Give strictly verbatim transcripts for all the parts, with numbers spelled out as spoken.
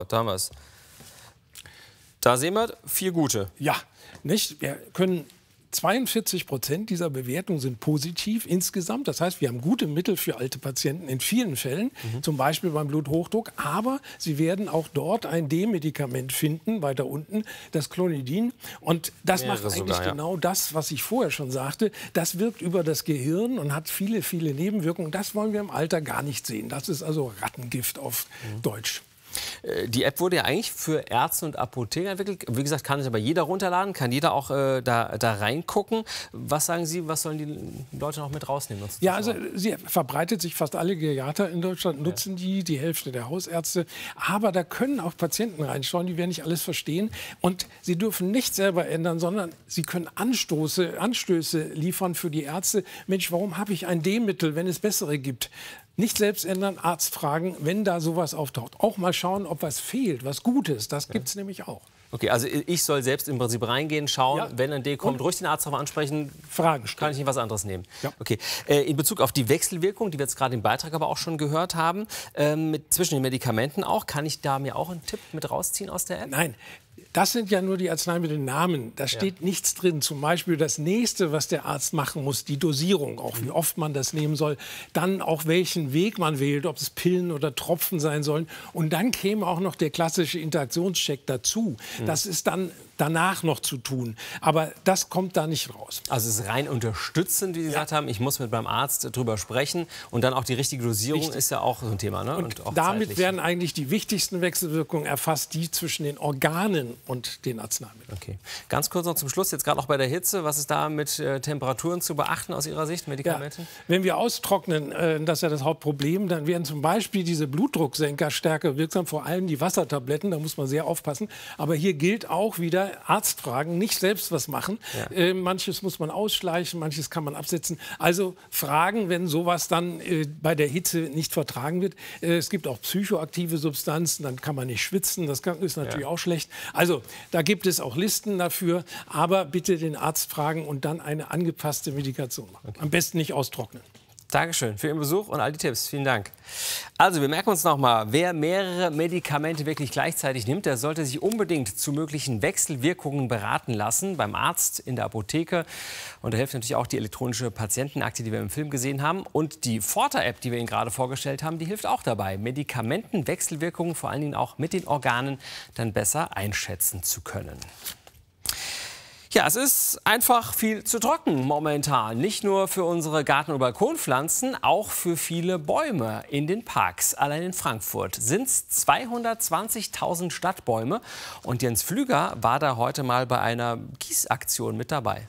Da haben wir es. Da sehen wir vier gute. Ja, nicht? Wir können zweiundvierzig Prozent dieser Bewertungen sind positiv insgesamt. Das heißt, wir haben gute Mittel für alte Patienten in vielen Fällen, mhm. zum Beispiel beim Bluthochdruck. Aber Sie werden auch dort ein D-Medikament finden, weiter unten, das Clonidin. Und das Mehrere macht eigentlich sogar, ja. genau das, was ich vorher schon sagte. Das wirkt über das Gehirn und hat viele, viele Nebenwirkungen. Das wollen wir im Alter gar nicht sehen. Das ist also Rattengift auf mhm. Deutsch. Die App wurde ja eigentlich für Ärzte und Apotheker entwickelt. Wie gesagt, kann es aber jeder runterladen, kann jeder auch äh, da, da reingucken. Was sagen Sie, was sollen die Leute noch mit rausnehmen? Ja, also sie verbreitet sich, fast alle Geriater in Deutschland nutzen ja. die, die Hälfte der Hausärzte. Aber da können auch Patienten reinschauen, die werden nicht alles verstehen. Und sie dürfen nicht selber ändern, sondern sie können Anstoße, Anstöße liefern für die Ärzte. Mensch, warum habe ich ein D-Mittel, wenn es bessere gibt? Nicht selbst ändern, Arzt fragen, wenn da sowas auftaucht. Auch mal schauen, ob was fehlt, was Gutes. Das gibt es ja. nämlich auch. Okay, also ich soll selbst im Prinzip reingehen, schauen, ja. wenn ein D kommt, Und ruhig den Arzt darauf ansprechen. Fragen stellen. Kann ich nicht was anderes nehmen? Ja. Okay. Äh, in Bezug auf die Wechselwirkung, die wir jetzt gerade im Beitrag aber auch schon gehört haben, ähm, mit, zwischen den Medikamenten auch, kann ich da mir auch einen Tipp mit rausziehen aus der App? Nein. Das sind ja nur die Arzneimittelnamen. Da steht ja. nichts drin. Zum Beispiel das Nächste, was der Arzt machen muss, die Dosierung, auch wie oft man das nehmen soll. Dann auch welchen Weg man wählt, ob es Pillen oder Tropfen sein sollen. Und dann käme auch noch der klassische Interaktionscheck dazu. Mhm. Das ist dann danach noch zu tun. Aber das kommt da nicht raus. Also es ist rein unterstützend, wie Sie ja. gesagt haben. Ich muss mit meinem Arzt drüber sprechen. Und dann auch die richtige Dosierung Richtig. ist ja auch so ein Thema. Ne? Und, und auch damit zeitlich. werden eigentlich die wichtigsten Wechselwirkungen erfasst, die zwischen den Organen und den Arzneimitteln. Okay. Ganz kurz noch zum Schluss, jetzt gerade auch bei der Hitze. Was ist da mit äh, Temperaturen zu beachten aus Ihrer Sicht, Medikamenten? Ja. Wenn wir austrocknen, äh, das ist ja das Hauptproblem, dann werden zum Beispiel diese Blutdrucksenker stärker wirksam, vor allem die Wassertabletten, da muss man sehr aufpassen. Aber hier gilt auch wieder, Arzt fragen, nicht selbst was machen. Ja. Äh, manches muss man ausschleichen, manches kann man absetzen. Also fragen, wenn sowas dann äh, bei der Hitze nicht vertragen wird. Äh, es gibt auch psychoaktive Substanzen, dann kann man nicht schwitzen, das kann, ist natürlich ja. auch schlecht. Also da gibt es auch Listen dafür, aber bitte den Arzt fragen und dann eine angepasste Medikation machen. Okay. Am besten nicht austrocknen. Dankeschön für Ihren Besuch und all die Tipps. Vielen Dank. Also, wir merken uns noch mal, wer mehrere Medikamente wirklich gleichzeitig nimmt, der sollte sich unbedingt zu möglichen Wechselwirkungen beraten lassen beim Arzt, in der Apotheke. Und da hilft natürlich auch die elektronische Patientenakte, die wir im Film gesehen haben. Und die Forta-App, die wir Ihnen gerade vorgestellt haben, die hilft auch dabei, Medikamentenwechselwirkungen, vor allen Dingen auch mit den Organen, dann besser einschätzen zu können. Ja, es ist einfach viel zu trocken momentan. Nicht nur für unsere Garten- und Balkonpflanzen, auch für viele Bäume in den Parks. Allein in Frankfurt sind es zweihundertzwanzigtausend Stadtbäume. Und Jens Pflüger war da heute mal bei einer Gießaktion mit dabei.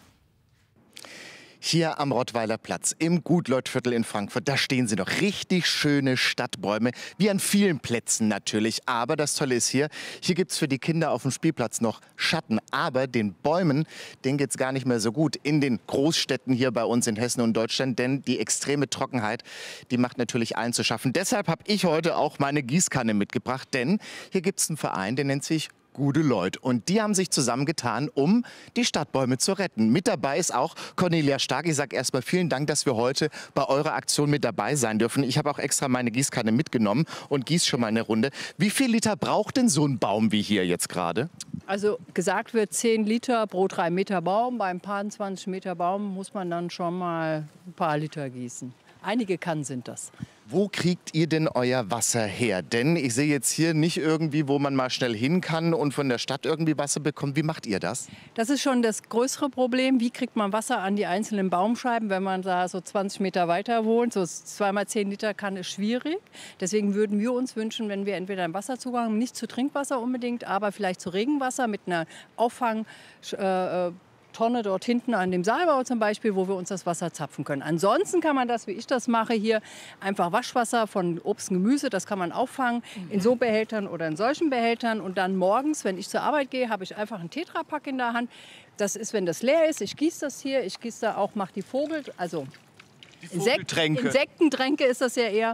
Hier am Rottweiler Platz im Gutleutviertel in Frankfurt, da stehen sie noch. Richtig schöne Stadtbäume, wie an vielen Plätzen natürlich. Aber das Tolle ist hier, hier gibt es für die Kinder auf dem Spielplatz noch Schatten. Aber den Bäumen, denen geht es gar nicht mehr so gut in den Großstädten hier bei uns in Hessen und Deutschland. Denn die extreme Trockenheit, die macht natürlich allen zu schaffen. Deshalb habe ich heute auch meine Gießkanne mitgebracht. Denn hier gibt es einen Verein, der nennt sich Gute Leute. Und die haben sich zusammengetan, um die Stadtbäume zu retten. Mit dabei ist auch Cornelia Stark. Ich sage erstmal vielen Dank, dass wir heute bei eurer Aktion mit dabei sein dürfen. Ich habe auch extra meine Gießkanne mitgenommen und gieße schon mal eine Runde. Wie viel Liter braucht denn so ein Baum wie hier jetzt gerade? Also gesagt wird zehn Liter pro drei Meter Baum. Beim paar zwanzig Meter Baum muss man dann schon mal ein paar Liter gießen. Einige Kannen sind das. Wo kriegt ihr denn euer Wasser her? Denn ich sehe jetzt hier nicht irgendwie, wo man mal schnell hin kann und von der Stadt irgendwie Wasser bekommt. Wie macht ihr das? Das ist schon das größere Problem. Wie kriegt man Wasser an die einzelnen Baumscheiben, wenn man da so zwanzig Meter weiter wohnt? So zweimal zehn Liter Kanne ist schwierig. Deswegen würden wir uns wünschen, wenn wir entweder einen Wasserzugang haben, nicht zu Trinkwasser unbedingt, aber vielleicht zu Regenwasser mit einer Auffang. Äh, Tonne dort hinten an dem Saalbau zum Beispiel, wo wir uns das Wasser zapfen können. Ansonsten kann man das, wie ich das mache, hier einfach Waschwasser von Obst und Gemüse, das kann man auffangen in so Behältern oder in solchen Behältern. Und dann morgens, wenn ich zur Arbeit gehe, habe ich einfach einen Tetrapack in der Hand. Das ist, wenn das leer ist, ich gieße das hier, ich gieße da auch, mache die Vogel, also Die Vogeltränke. Insektentränke ist das ja eher.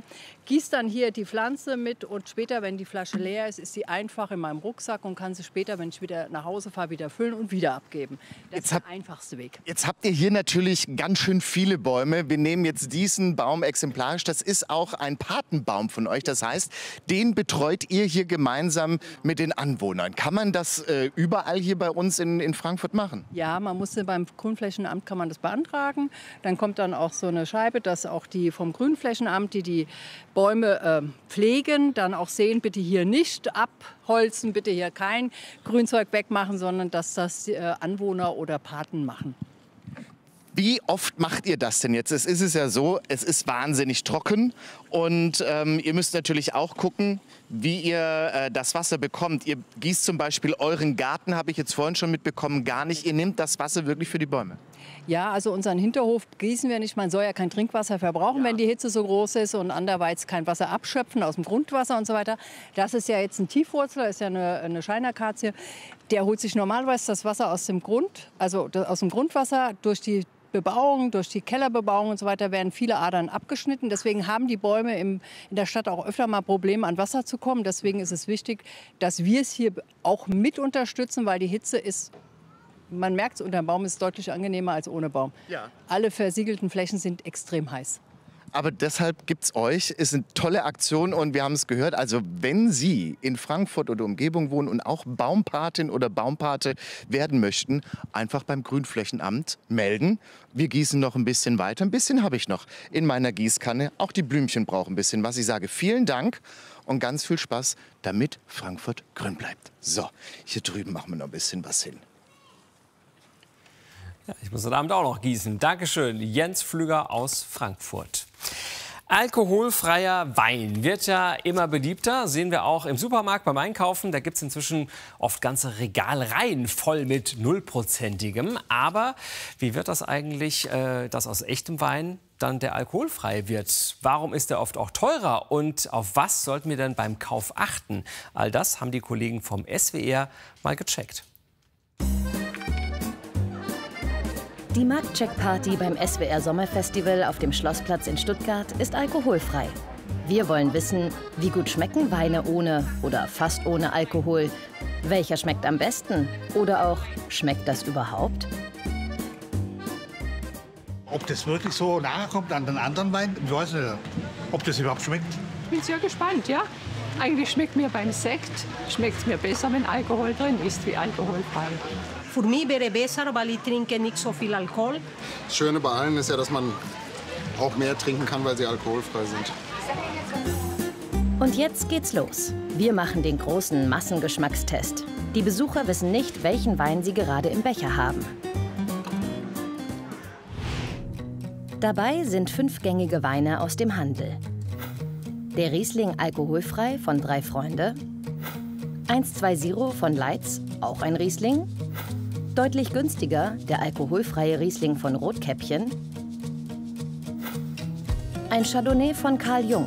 gieße dann hier die Pflanze mit und später, wenn die Flasche leer ist, ist sie einfach in meinem Rucksack und kann sie später, wenn ich wieder nach Hause fahre, wieder füllen und wieder abgeben. Das Jetzt ist der hab- einfachste Weg. Jetzt habt ihr hier natürlich ganz schön viele Bäume. Wir nehmen jetzt diesen Baum exemplarisch. Das ist auch ein Patenbaum von euch. Das heißt, den betreut ihr hier gemeinsam mit den Anwohnern. Kann man das äh, überall hier bei uns in, in Frankfurt machen? Ja, man muss beim Grünflächenamt kann man das beantragen. Dann kommt dann auch so eine Scheibe, dass auch die vom Grünflächenamt, die die Bäume äh, pflegen, dann auch sehen, bitte hier nicht abholzen, bitte hier kein Grünzeug wegmachen, sondern dass das äh, Anwohner oder Paten machen. Wie oft macht ihr das denn jetzt? Es ist es ja so, es ist wahnsinnig trocken und ähm, ihr müsst natürlich auch gucken, wie ihr äh, das Wasser bekommt. Ihr gießt zum Beispiel euren Garten, habe ich jetzt vorhin schon mitbekommen, gar nicht. Ihr nehmt das Wasser wirklich für die Bäume. Ja, also unseren Hinterhof gießen wir nicht. Man soll ja kein Trinkwasser verbrauchen, wenn die Hitze so groß ist und anderweitig kein Wasser abschöpfen aus dem Grundwasser und so weiter. Das ist ja jetzt ein Tiefwurzler, ist ja eine, eine Scheinakazie. Der holt sich normalerweise das Wasser aus dem Grund, also aus dem Grundwasser durch die Bebauung, durch die Kellerbebauung und so weiter werden viele Adern abgeschnitten. Deswegen haben die Bäume im, in der Stadt auch öfter mal Probleme, an Wasser zu kommen. Deswegen ist es wichtig, dass wir es hier auch mit unterstützen, weil die Hitze ist, man merkt es, unter dem Baum ist es deutlich angenehmer als ohne Baum. Ja. Alle versiegelten Flächen sind extrem heiß. Aber deshalb gibt es euch, ist eine tolle Aktion und wir haben es gehört, also wenn Sie in Frankfurt oder Umgebung wohnen und auch Baumpatin oder Baumpate werden möchten, einfach beim Grünflächenamt melden. Wir gießen noch ein bisschen weiter, ein bisschen habe ich noch in meiner Gießkanne. Auch die Blümchen brauchen ein bisschen was. Ich sage vielen Dank und ganz viel Spaß, damit Frankfurt grün bleibt. So, hier drüben machen wir noch ein bisschen was hin. Ja, ich muss heute Abend auch noch gießen. Dankeschön, Jens Pflüger aus Frankfurt. Alkoholfreier Wein wird ja immer beliebter, sehen wir auch im Supermarkt beim Einkaufen. Da gibt es inzwischen oft ganze Regalreihen voll mit nullprozentigem. Aber wie wird das eigentlich, äh, dass aus echtem Wein dann der alkoholfrei wird? Warum ist der oft auch teurer? Und auf was sollten wir denn beim Kauf achten? All das haben die Kollegen vom S W R mal gecheckt. Die Marktcheck-Party beim S W R Sommerfestival auf dem Schlossplatz in Stuttgart ist alkoholfrei. Wir wollen wissen, wie gut schmecken Weine ohne oder fast ohne Alkohol? Welcher schmeckt am besten? Oder auch, schmeckt das überhaupt? Ob das wirklich so nachkommt an den anderen Wein, ich weiß nicht, ob das überhaupt schmeckt. Ich bin sehr gespannt, ja. Eigentlich schmeckt mir beim Sekt schmeckt's mir besser, wenn Alkohol drin ist, wie alkoholfrei. Für mich wäre besser, weil ich trinke nicht so viel Alkohol. Das Schöne bei allen ist ja, dass man auch mehr trinken kann, weil sie alkoholfrei sind. Und jetzt geht's los. Wir machen den großen Massengeschmackstest. Die Besucher wissen nicht, welchen Wein sie gerade im Becher haben. Dabei sind fünfgängige Weine aus dem Handel. Der Riesling alkoholfrei von Drei Freunde. eins zwei Zero von Leitz, auch ein Riesling. Deutlich günstiger der alkoholfreie Riesling von Rotkäppchen. Ein Chardonnay von Karl Jung.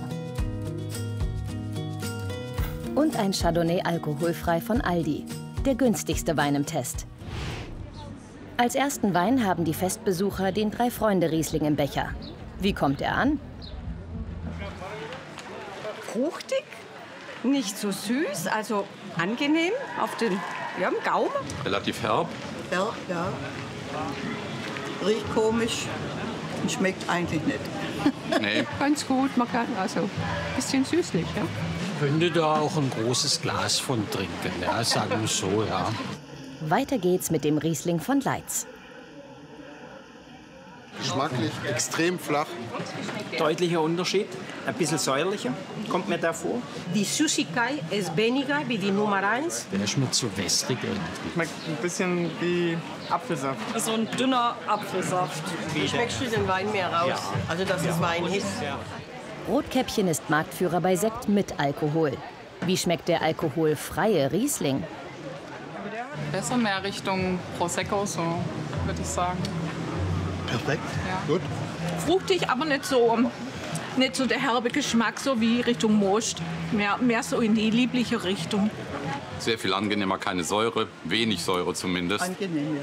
Und ein Chardonnay alkoholfrei von Aldi, der günstigste Wein im Test. Als ersten Wein haben die Festbesucher den Drei-Freunde-Riesling im Becher. Wie kommt er an? Fruchtig, nicht so süß, also angenehm auf den ja, im Gaumen. Relativ herb. Ja, ja. Riecht komisch und schmeckt eigentlich nicht. Nee. Ganz gut, man kann also ein bisschen süßlich. Ja. Könnte da auch ein großes Glas von trinken, ja, sagen wir so, ja. Weiter geht's mit dem Riesling von Leitz. Geschmacklich extrem flach. Deutlicher Unterschied, ein bisschen säuerlicher, kommt mir da vor. Die Süßigkeit ist weniger wie die Nummer eins. Der ist mir zu wässrig irgendwie. Schmeckt ein bisschen wie Apfelsaft. So ein dünner Apfelsaft. Wie schmeckst du den Wein mehr raus? Ja. Also, dass es Wein ist. Ja. Rotkäppchen ist Marktführer bei Sekt mit Alkohol. Wie schmeckt der alkoholfreie Riesling? Besser mehr Richtung Prosecco, so würde ich sagen. Perfekt, ja. Gut. Fruchtig, aber nicht so, nicht so der herbe Geschmack, so wie Richtung Most. Mehr, mehr so in die liebliche Richtung. Sehr viel angenehmer, keine Säure, wenig Säure zumindest. Angenehm,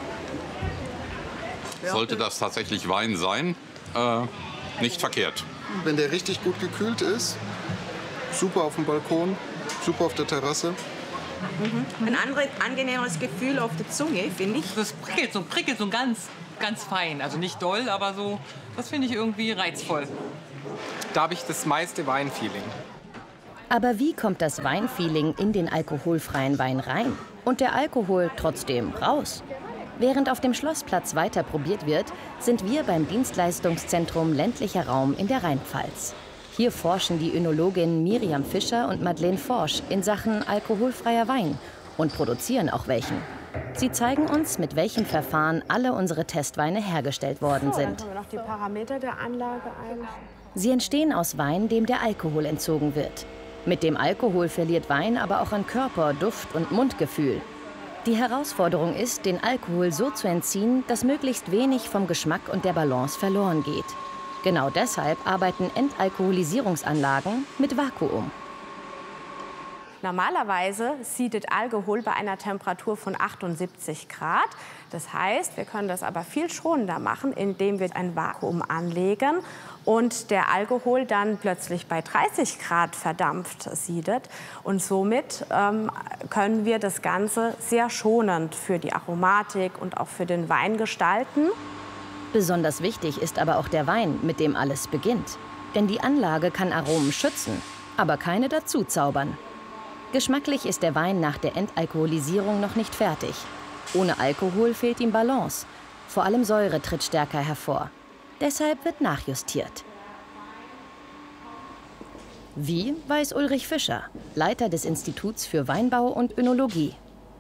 ja. Sollte das tatsächlich Wein sein, äh, nicht verkehrt. Wenn der richtig gut gekühlt ist, super auf dem Balkon, super auf der Terrasse. Mhm. Ein anderes, angenehmeres Gefühl auf der Zunge, finde ich. Das prickelt so, prickelt so ganz, ganz fein. Also nicht doll, aber so, das finde ich irgendwie reizvoll. Da habe ich das meiste Weinfeeling. Aber wie kommt das Weinfeeling in den alkoholfreien Wein rein? Und der Alkohol trotzdem raus? Während auf dem Schlossplatz weiter probiert wird, sind wir beim Dienstleistungszentrum Ländlicher Raum in der Rheinpfalz. Hier forschen die Önologinnen Miriam Fischer und Madeleine Forsch in Sachen alkoholfreier Wein und produzieren auch welchen. Sie zeigen uns, mit welchen Verfahren alle unsere Testweine hergestellt worden sind. Dann haben wir noch die Parameter der Anlage ein. Sie entstehen aus Wein, dem der Alkohol entzogen wird. Mit dem Alkohol verliert Wein aber auch an Körper, Duft und Mundgefühl. Die Herausforderung ist, den Alkohol so zu entziehen, dass möglichst wenig vom Geschmack und der Balance verloren geht. Genau deshalb arbeiten Entalkoholisierungsanlagen mit Vakuum. Normalerweise siedet Alkohol bei einer Temperatur von achtundsiebzig Grad. Das heißt, wir können das aber viel schonender machen, indem wir ein Vakuum anlegen und der Alkohol dann plötzlich bei dreißig Grad verdampft siedet. Und somit ähm, können wir das Ganze sehr schonend für die Aromatik und auch für den Wein gestalten. Besonders wichtig ist aber auch der Wein, mit dem alles beginnt. Denn die Anlage kann Aromen schützen, aber keine dazu zaubern. Geschmacklich ist der Wein nach der Entalkoholisierung noch nicht fertig. Ohne Alkohol fehlt ihm Balance. Vor allem Säure tritt stärker hervor. Deshalb wird nachjustiert. Wie, weiß Ulrich Fischer, Leiter des Instituts für Weinbau und Önologie.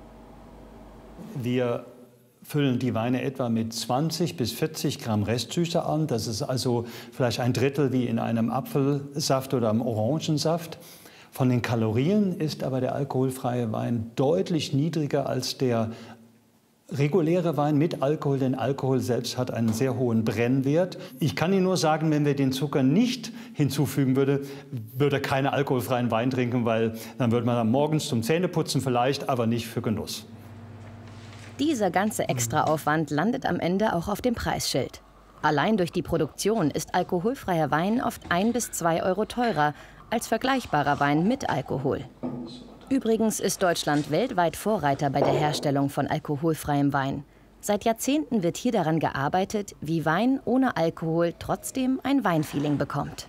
Wir füllen die Weine etwa mit zwanzig bis vierzig Gramm Restsüße an. Das ist also vielleicht ein Drittel wie in einem Apfelsaft oder einem Orangensaft. Von den Kalorien ist aber der alkoholfreie Wein deutlich niedriger als der reguläre Wein mit Alkohol, denn Alkohol selbst hat einen sehr hohen Brennwert. Ich kann Ihnen nur sagen, wenn wir den Zucker nicht hinzufügen würden, würde er keinen alkoholfreien Wein trinken, weil dann würde man dann morgens zum Zähneputzen vielleicht, aber nicht für Genuss. Dieser ganze Extraaufwand landet am Ende auch auf dem Preisschild. Allein durch die Produktion ist alkoholfreier Wein oft ein bis zwei Euro teurer als vergleichbarer Wein mit Alkohol. Übrigens ist Deutschland weltweit Vorreiter bei der Herstellung von alkoholfreiem Wein. Seit Jahrzehnten wird hier daran gearbeitet, wie Wein ohne Alkohol trotzdem ein Weinfeeling bekommt.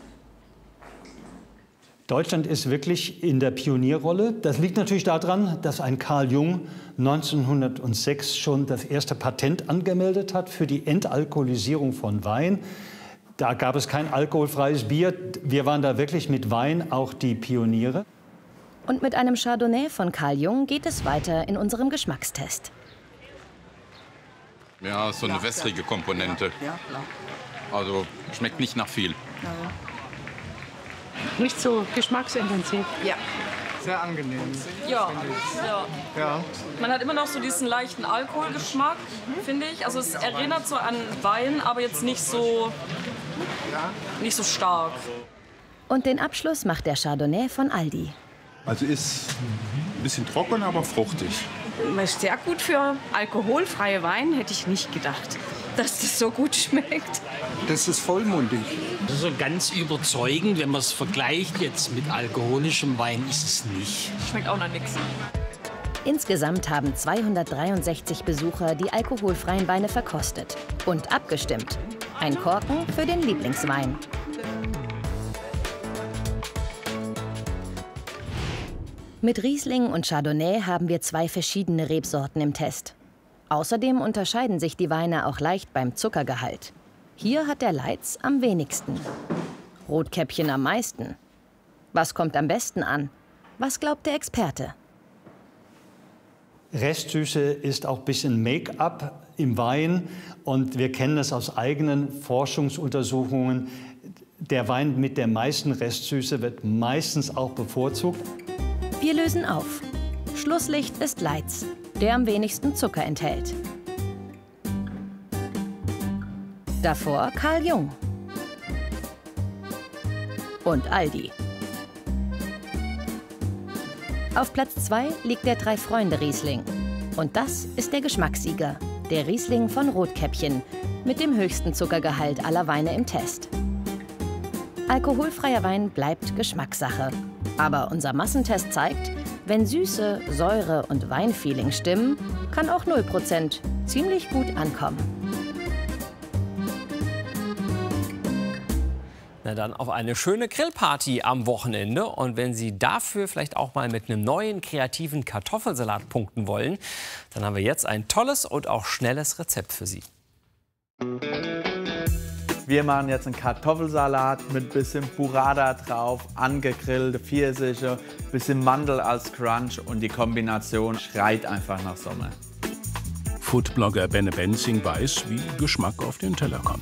Deutschland ist wirklich in der Pionierrolle. Das liegt natürlich daran, dass ein Carl Jung neunzehnhundertsechs schon das erste Patent angemeldet hat für die Entalkoholisierung von Wein. Da gab es kein alkoholfreies Bier. Wir waren da wirklich mit Wein auch die Pioniere. Und mit einem Chardonnay von Carl Jung geht es weiter in unserem Geschmackstest. Ja, so eine wässrige Komponente. Also schmeckt nicht nach viel. Nicht so geschmacksintensiv. Ja. Sehr angenehm. Ja, ja. Ja. Man hat immer noch so diesen leichten Alkoholgeschmack, finde ich. Also es erinnert so an Wein, aber jetzt nicht so, nicht so stark. Und den Abschluss macht der Chardonnay von Aldi. Also ist ein bisschen trocken, aber fruchtig. Sehr gut für alkoholfreie Wein, hätte ich nicht gedacht, dass das so gut schmeckt. Das ist vollmundig. Also ganz überzeugend, wenn man es vergleicht jetzt mit alkoholischem Wein, ist es nicht. Schmeckt auch noch nichts. Insgesamt haben zweihundertdreiundsechzig Besucher die alkoholfreien Weine verkostet und abgestimmt. Ein Korken für den Lieblingswein. Mit Riesling und Chardonnay haben wir zwei verschiedene Rebsorten im Test. Außerdem unterscheiden sich die Weine auch leicht beim Zuckergehalt. Hier hat der Leitz am wenigsten. Rotkäppchen am meisten. Was kommt am besten an? Was glaubt der Experte? Restsüße ist auch ein bisschen Make-up im Wein. Und wir kennen das aus eigenen Forschungsuntersuchungen. Der Wein mit der meisten Restsüße wird meistens auch bevorzugt. Wir lösen auf. Schlusslicht ist Leitz, der am wenigsten Zucker enthält. Davor Carl Jung. Und Aldi. Auf Platz zwei liegt der Drei-Freunde-Riesling. Und das ist der Geschmackssieger, der Riesling von Rotkäppchen, mit dem höchsten Zuckergehalt aller Weine im Test. Alkoholfreier Wein bleibt Geschmackssache. Aber unser Massentest zeigt, wenn Süße, Säure und Weinfeeling stimmen, kann auch null Prozent ziemlich gut ankommen. Na dann auf eine schöne Grillparty am Wochenende. Und wenn Sie dafür vielleicht auch mal mit einem neuen kreativen Kartoffelsalat punkten wollen, dann haben wir jetzt ein tolles und auch schnelles Rezept für Sie. Wir machen jetzt einen Kartoffelsalat mit ein bisschen Burrata drauf, angegrillte Pfirsiche, bisschen Mandel als Crunch und die Kombination schreit einfach nach Sommer. Foodblogger Benne Benzing weiß, wie Geschmack auf den Teller kommt.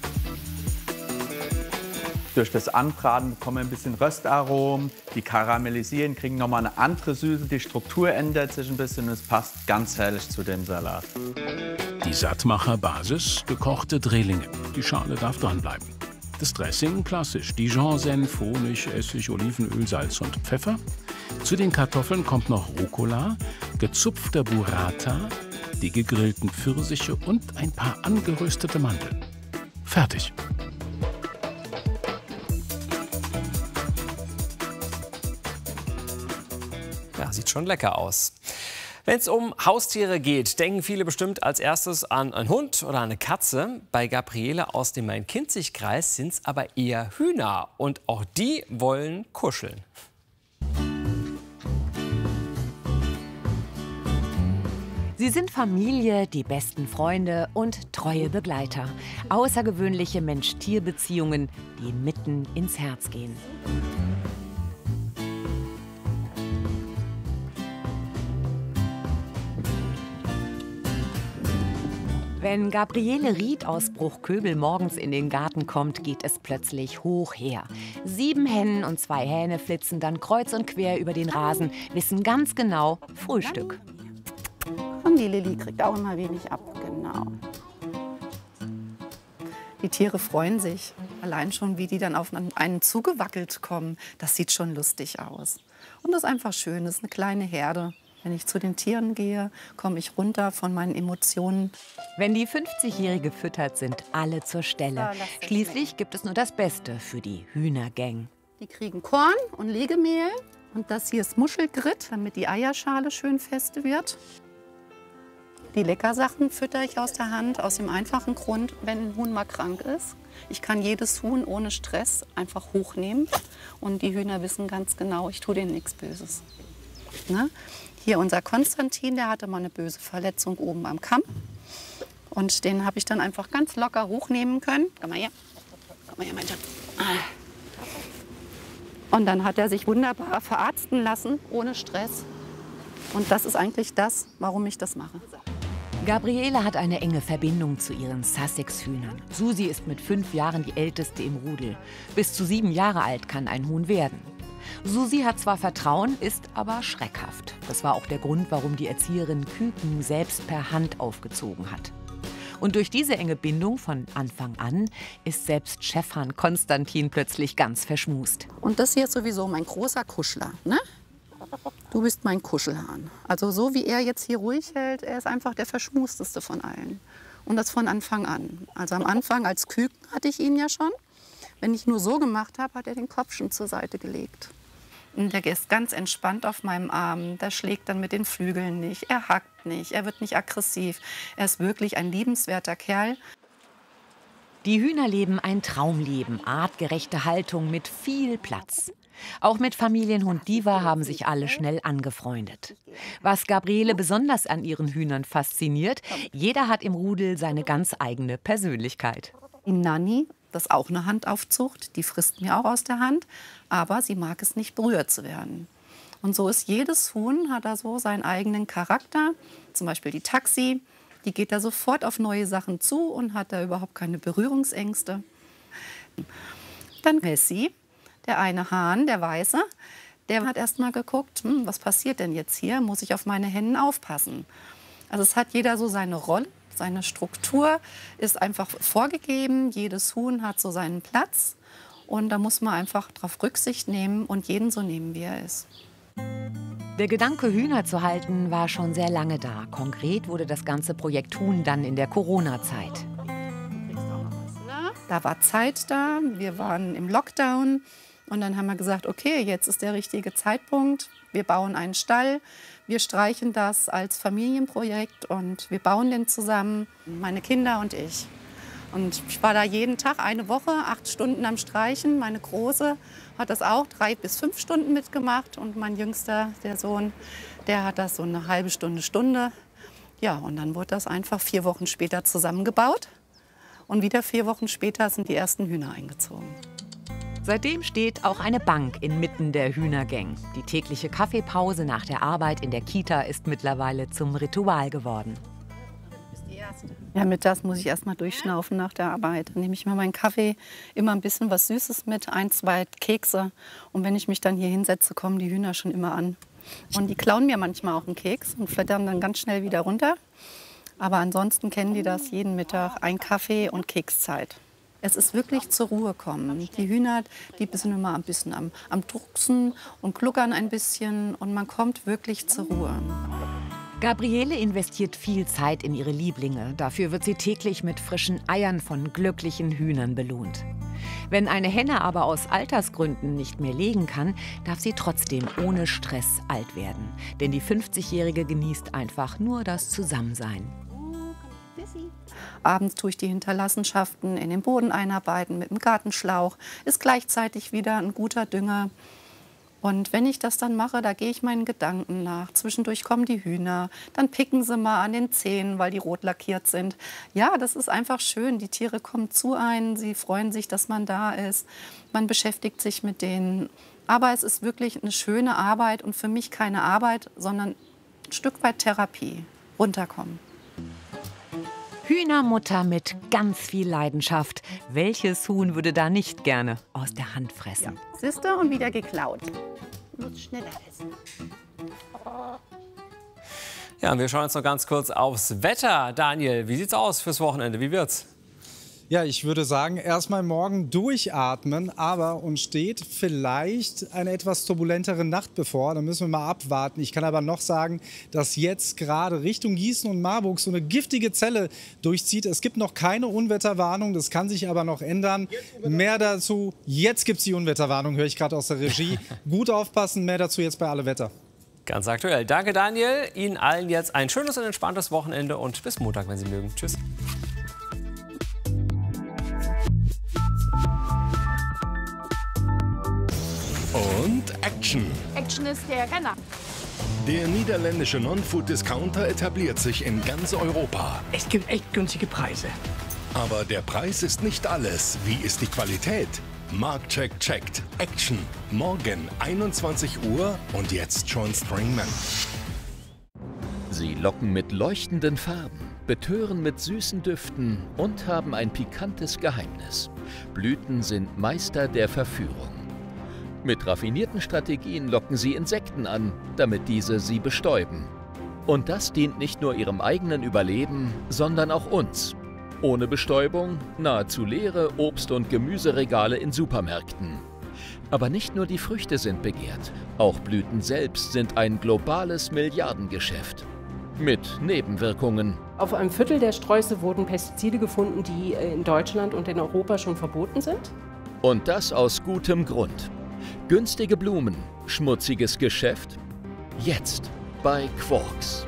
Durch das Anbraten bekommen wir ein bisschen Röstaromen, die karamellisieren, kriegen nochmal eine andere Süße, die Struktur ändert sich ein bisschen und es passt ganz herrlich zu dem Salat. Die Sattmacher-Basis, gekochte Drehlinge. Die Schale darf dranbleiben. Das Dressing klassisch, Dijon-Senf, Honig, Essig, Olivenöl, Salz und Pfeffer. Zu den Kartoffeln kommt noch Rucola, gezupfter Burrata, die gegrillten Pfirsiche und ein paar angeröstete Mandeln. Fertig. Ja, sieht schon lecker aus. Wenn es um Haustiere geht, denken viele bestimmt als erstes an einen Hund oder eine Katze. Bei Gabriele aus dem Main-Kinzig-Kreis sind es aber eher Hühner. Und auch die wollen kuscheln. Sie sind Familie, die besten Freunde und treue Begleiter. Außergewöhnliche Mensch-Tier-Beziehungen, die mitten ins Herz gehen. Wenn Gabriele Ried aus Bruchköbel morgens in den Garten kommt, geht es plötzlich hoch her. Sieben Hennen und zwei Hähne flitzen dann kreuz und quer über den Rasen, wissen ganz genau, Frühstück. Und die Lilly kriegt auch immer wenig ab, genau. Die Tiere freuen sich. Allein schon, wie die dann auf einen zugewackelt kommen, das sieht schon lustig aus. Und das ist einfach schön, das ist eine kleine Herde. Wenn ich zu den Tieren gehe, komme ich runter von meinen Emotionen. Wenn die fünfzigjährige füttert, sind alle zur Stelle. Schließlich gibt es nur das Beste für die Hühnergang. Die kriegen Korn und Legemehl. Und das hier ist Muschelgritt, damit die Eierschale schön fest wird. Die Leckersachen füttere ich aus der Hand, aus dem einfachen Grund, wenn ein Huhn mal krank ist. Ich kann jedes Huhn ohne Stress einfach hochnehmen. Und die Hühner wissen ganz genau, ich tue denen nichts Böses. Ne? Hier unser Konstantin, der hatte mal eine böse Verletzung oben am Kamm. Und den habe ich dann einfach ganz locker hochnehmen können. Komm mal her. Komm mal her, mein Schatz. Und dann hat er sich wunderbar verarzten lassen, ohne Stress. Und das ist eigentlich das, warum ich das mache. Gabriele hat eine enge Verbindung zu ihren Sussex-Hühnern. Susi ist mit fünf Jahren die älteste im Rudel. Bis zu sieben Jahre alt kann ein Huhn werden. Susi hat zwar Vertrauen, ist aber schreckhaft. Das war auch der Grund, warum die Erzieherin Küken selbst per Hand aufgezogen hat. Und durch diese enge Bindung von Anfang an ist selbst Chefhahn Konstantin plötzlich ganz verschmust. Und das hier ist sowieso mein großer Kuschler, ne? Du bist mein Kuschelhahn. Also so wie er jetzt hier ruhig hält, er ist einfach der verschmusteste von allen. Und das von Anfang an. Also am Anfang als Küken hatte ich ihn ja schon. Wenn ich nur so gemacht habe, hat er den Kopf schon zur Seite gelegt. Und der ist ganz entspannt auf meinem Arm. Der schlägt dann mit den Flügeln nicht. Er hackt nicht. Er wird nicht aggressiv. Er ist wirklich ein liebenswerter Kerl. Die Hühner leben ein Traumleben. Artgerechte Haltung mit viel Platz. Auch mit Familienhund Diva haben sich alle schnell angefreundet. Was Gabriele besonders an ihren Hühnern fasziniert, jeder hat im Rudel seine ganz eigene Persönlichkeit. Die Nanny, das ist auch eine Handaufzucht, die frisst mir auch aus der Hand, aber sie mag es nicht, berührt zu werden. Und so ist jedes Huhn, hat da so seinen eigenen Charakter. Zum Beispiel die Taxi, die geht da sofort auf neue Sachen zu und hat da überhaupt keine Berührungsängste. Dann Messi, der eine Hahn, der Weiße, der hat erst mal geguckt, hm, was passiert denn jetzt hier? Muss ich auf meine Hennen aufpassen? Also es hat jeder so seine Rolle, seine Struktur ist einfach vorgegeben. Jedes Huhn hat so seinen Platz und da muss man einfach drauf Rücksicht nehmen und jeden so nehmen, wie er ist. Der Gedanke, Hühner zu halten, war schon sehr lange da. Konkret wurde das ganze Projekt Huhn dann in der Corona-Zeit. Da war Zeit da, wir waren im Lockdown und dann haben wir gesagt, okay, jetzt ist der richtige Zeitpunkt. Wir bauen einen Stall, wir streichen das als Familienprojekt und wir bauen den zusammen, meine Kinder und ich. Und ich war da jeden Tag eine Woche, acht Stunden am Streichen. Meine Große hat das auch drei bis fünf Stunden mitgemacht und mein Jüngster, der Sohn, der hat das so eine halbe Stunde, Stunde. Ja, und dann wurde das einfach vier Wochen später zusammengebaut. Und wieder vier Wochen später sind die ersten Hühner eingezogen. Seitdem steht auch eine Bank inmitten der Hühnergang. Die tägliche Kaffeepause nach der Arbeit in der Kita ist mittlerweile zum Ritual geworden. Ja, mittags muss ich erst mal durchschnaufen nach der Arbeit. Dann nehme ich mir meinen Kaffee, immer ein bisschen was Süßes mit, ein, zwei Kekse. Und wenn ich mich dann hier hinsetze, kommen die Hühner schon immer an. Und die klauen mir manchmal auch einen Keks und flattern dann ganz schnell wieder runter. Aber ansonsten kennen die das jeden Mittag, ein Kaffee und Kekszeit. Es ist wirklich zur Ruhe kommen. Die Hühner, die sind immer ein bisschen am, am Drucksen und gluckern ein bisschen und man kommt wirklich zur Ruhe. Gabriele investiert viel Zeit in ihre Lieblinge. Dafür wird sie täglich mit frischen Eiern von glücklichen Hühnern belohnt. Wenn eine Henne aber aus Altersgründen nicht mehr legen kann, darf sie trotzdem ohne Stress alt werden. Denn die fünfzigjährige genießt einfach nur das Zusammensein. Abends tue ich die Hinterlassenschaften in den Boden einarbeiten mit dem Gartenschlauch. Ist gleichzeitig wieder ein guter Dünger. Und wenn ich das dann mache, da gehe ich meinen Gedanken nach. Zwischendurch kommen die Hühner, dann picken sie mal an den Zähnen, weil die rot lackiert sind. Ja, das ist einfach schön. Die Tiere kommen zu einem, sie freuen sich, dass man da ist. Man beschäftigt sich mit denen. Aber es ist wirklich eine schöne Arbeit und für mich keine Arbeit, sondern ein Stück weit Therapie. Runterkommen. Hühnermutter mit ganz viel Leidenschaft. Welches Huhn würde da nicht gerne aus der Hand fressen? Ja. Siehste, und wieder geklaut. Muss schneller essen. Ja, und wir schauen jetzt noch ganz kurz aufs Wetter. Daniel, wie sieht's aus fürs Wochenende? Wie wird's? Ja, ich würde sagen, erstmal morgen durchatmen, aber uns steht vielleicht eine etwas turbulentere Nacht bevor. Da müssen wir mal abwarten. Ich kann aber noch sagen, dass jetzt gerade Richtung Gießen und Marburg so eine giftige Zelle durchzieht. Es gibt noch keine Unwetterwarnung, das kann sich aber noch ändern. Mehr dazu, jetzt gibt es die Unwetterwarnung, höre ich gerade aus der Regie. Gut aufpassen, mehr dazu jetzt bei Alle Wetter. Ganz aktuell. Danke, Daniel. Ihnen allen jetzt ein schönes und entspanntes Wochenende und bis Montag, wenn Sie mögen. Tschüss. Und Action. Action ist der Renner. Der niederländische Non-Food-Discounter etabliert sich in ganz Europa. Es gibt echt günstige Preise. Aber der Preis ist nicht alles. Wie ist die Qualität? Marktcheck checkt. Action. Morgen einundzwanzig Uhr und jetzt schon Springman. Sie locken mit leuchtenden Farben, betören mit süßen Düften und haben ein pikantes Geheimnis. Blüten sind Meister der Verführung. Mit raffinierten Strategien locken sie Insekten an, damit diese sie bestäuben. Und das dient nicht nur ihrem eigenen Überleben, sondern auch uns. Ohne Bestäubung nahezu leere Obst- und Gemüseregale in Supermärkten. Aber nicht nur die Früchte sind begehrt, auch Blüten selbst sind ein globales Milliardengeschäft. Mit Nebenwirkungen. Auf einem Viertel der Sträuße wurden Pestizide gefunden, die in Deutschland und in Europa schon verboten sind. Und das aus gutem Grund. Günstige Blumen, schmutziges Geschäft? Jetzt bei Quarks.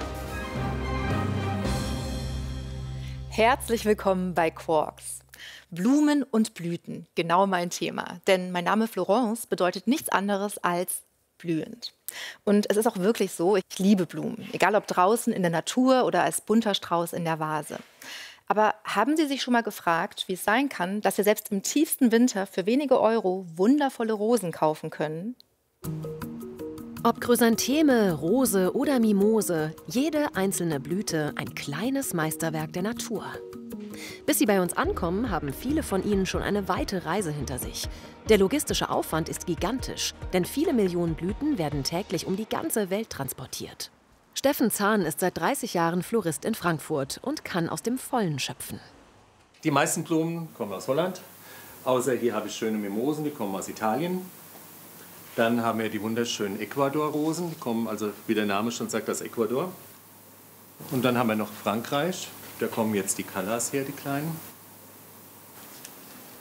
Herzlich willkommen bei Quarks. Blumen und Blüten, genau mein Thema. Denn mein Name Florence bedeutet nichts anderes als blühend. Und es ist auch wirklich so, ich liebe Blumen. Egal ob draußen in der Natur oder als bunter Strauß in der Vase. Aber haben Sie sich schon mal gefragt, wie es sein kann, dass wir selbst im tiefsten Winter für wenige Euro wundervolle Rosen kaufen können? Ob Chrysantheme, Rose oder Mimose, jede einzelne Blüte ein kleines Meisterwerk der Natur. Bis sie bei uns ankommen, haben viele von ihnen schon eine weite Reise hinter sich. Der logistische Aufwand ist gigantisch, denn viele Millionen Blüten werden täglich um die ganze Welt transportiert. Steffen Zahn ist seit dreißig Jahren Florist in Frankfurt und kann aus dem Vollen schöpfen. Die meisten Blumen kommen aus Holland, außer hier habe ich schöne Mimosen, die kommen aus Italien. Dann haben wir die wunderschönen Ecuador-Rosen, die kommen also, wie der Name schon sagt, aus Ecuador. Und dann haben wir noch Frankreich, da kommen jetzt die Callas her, die kleinen.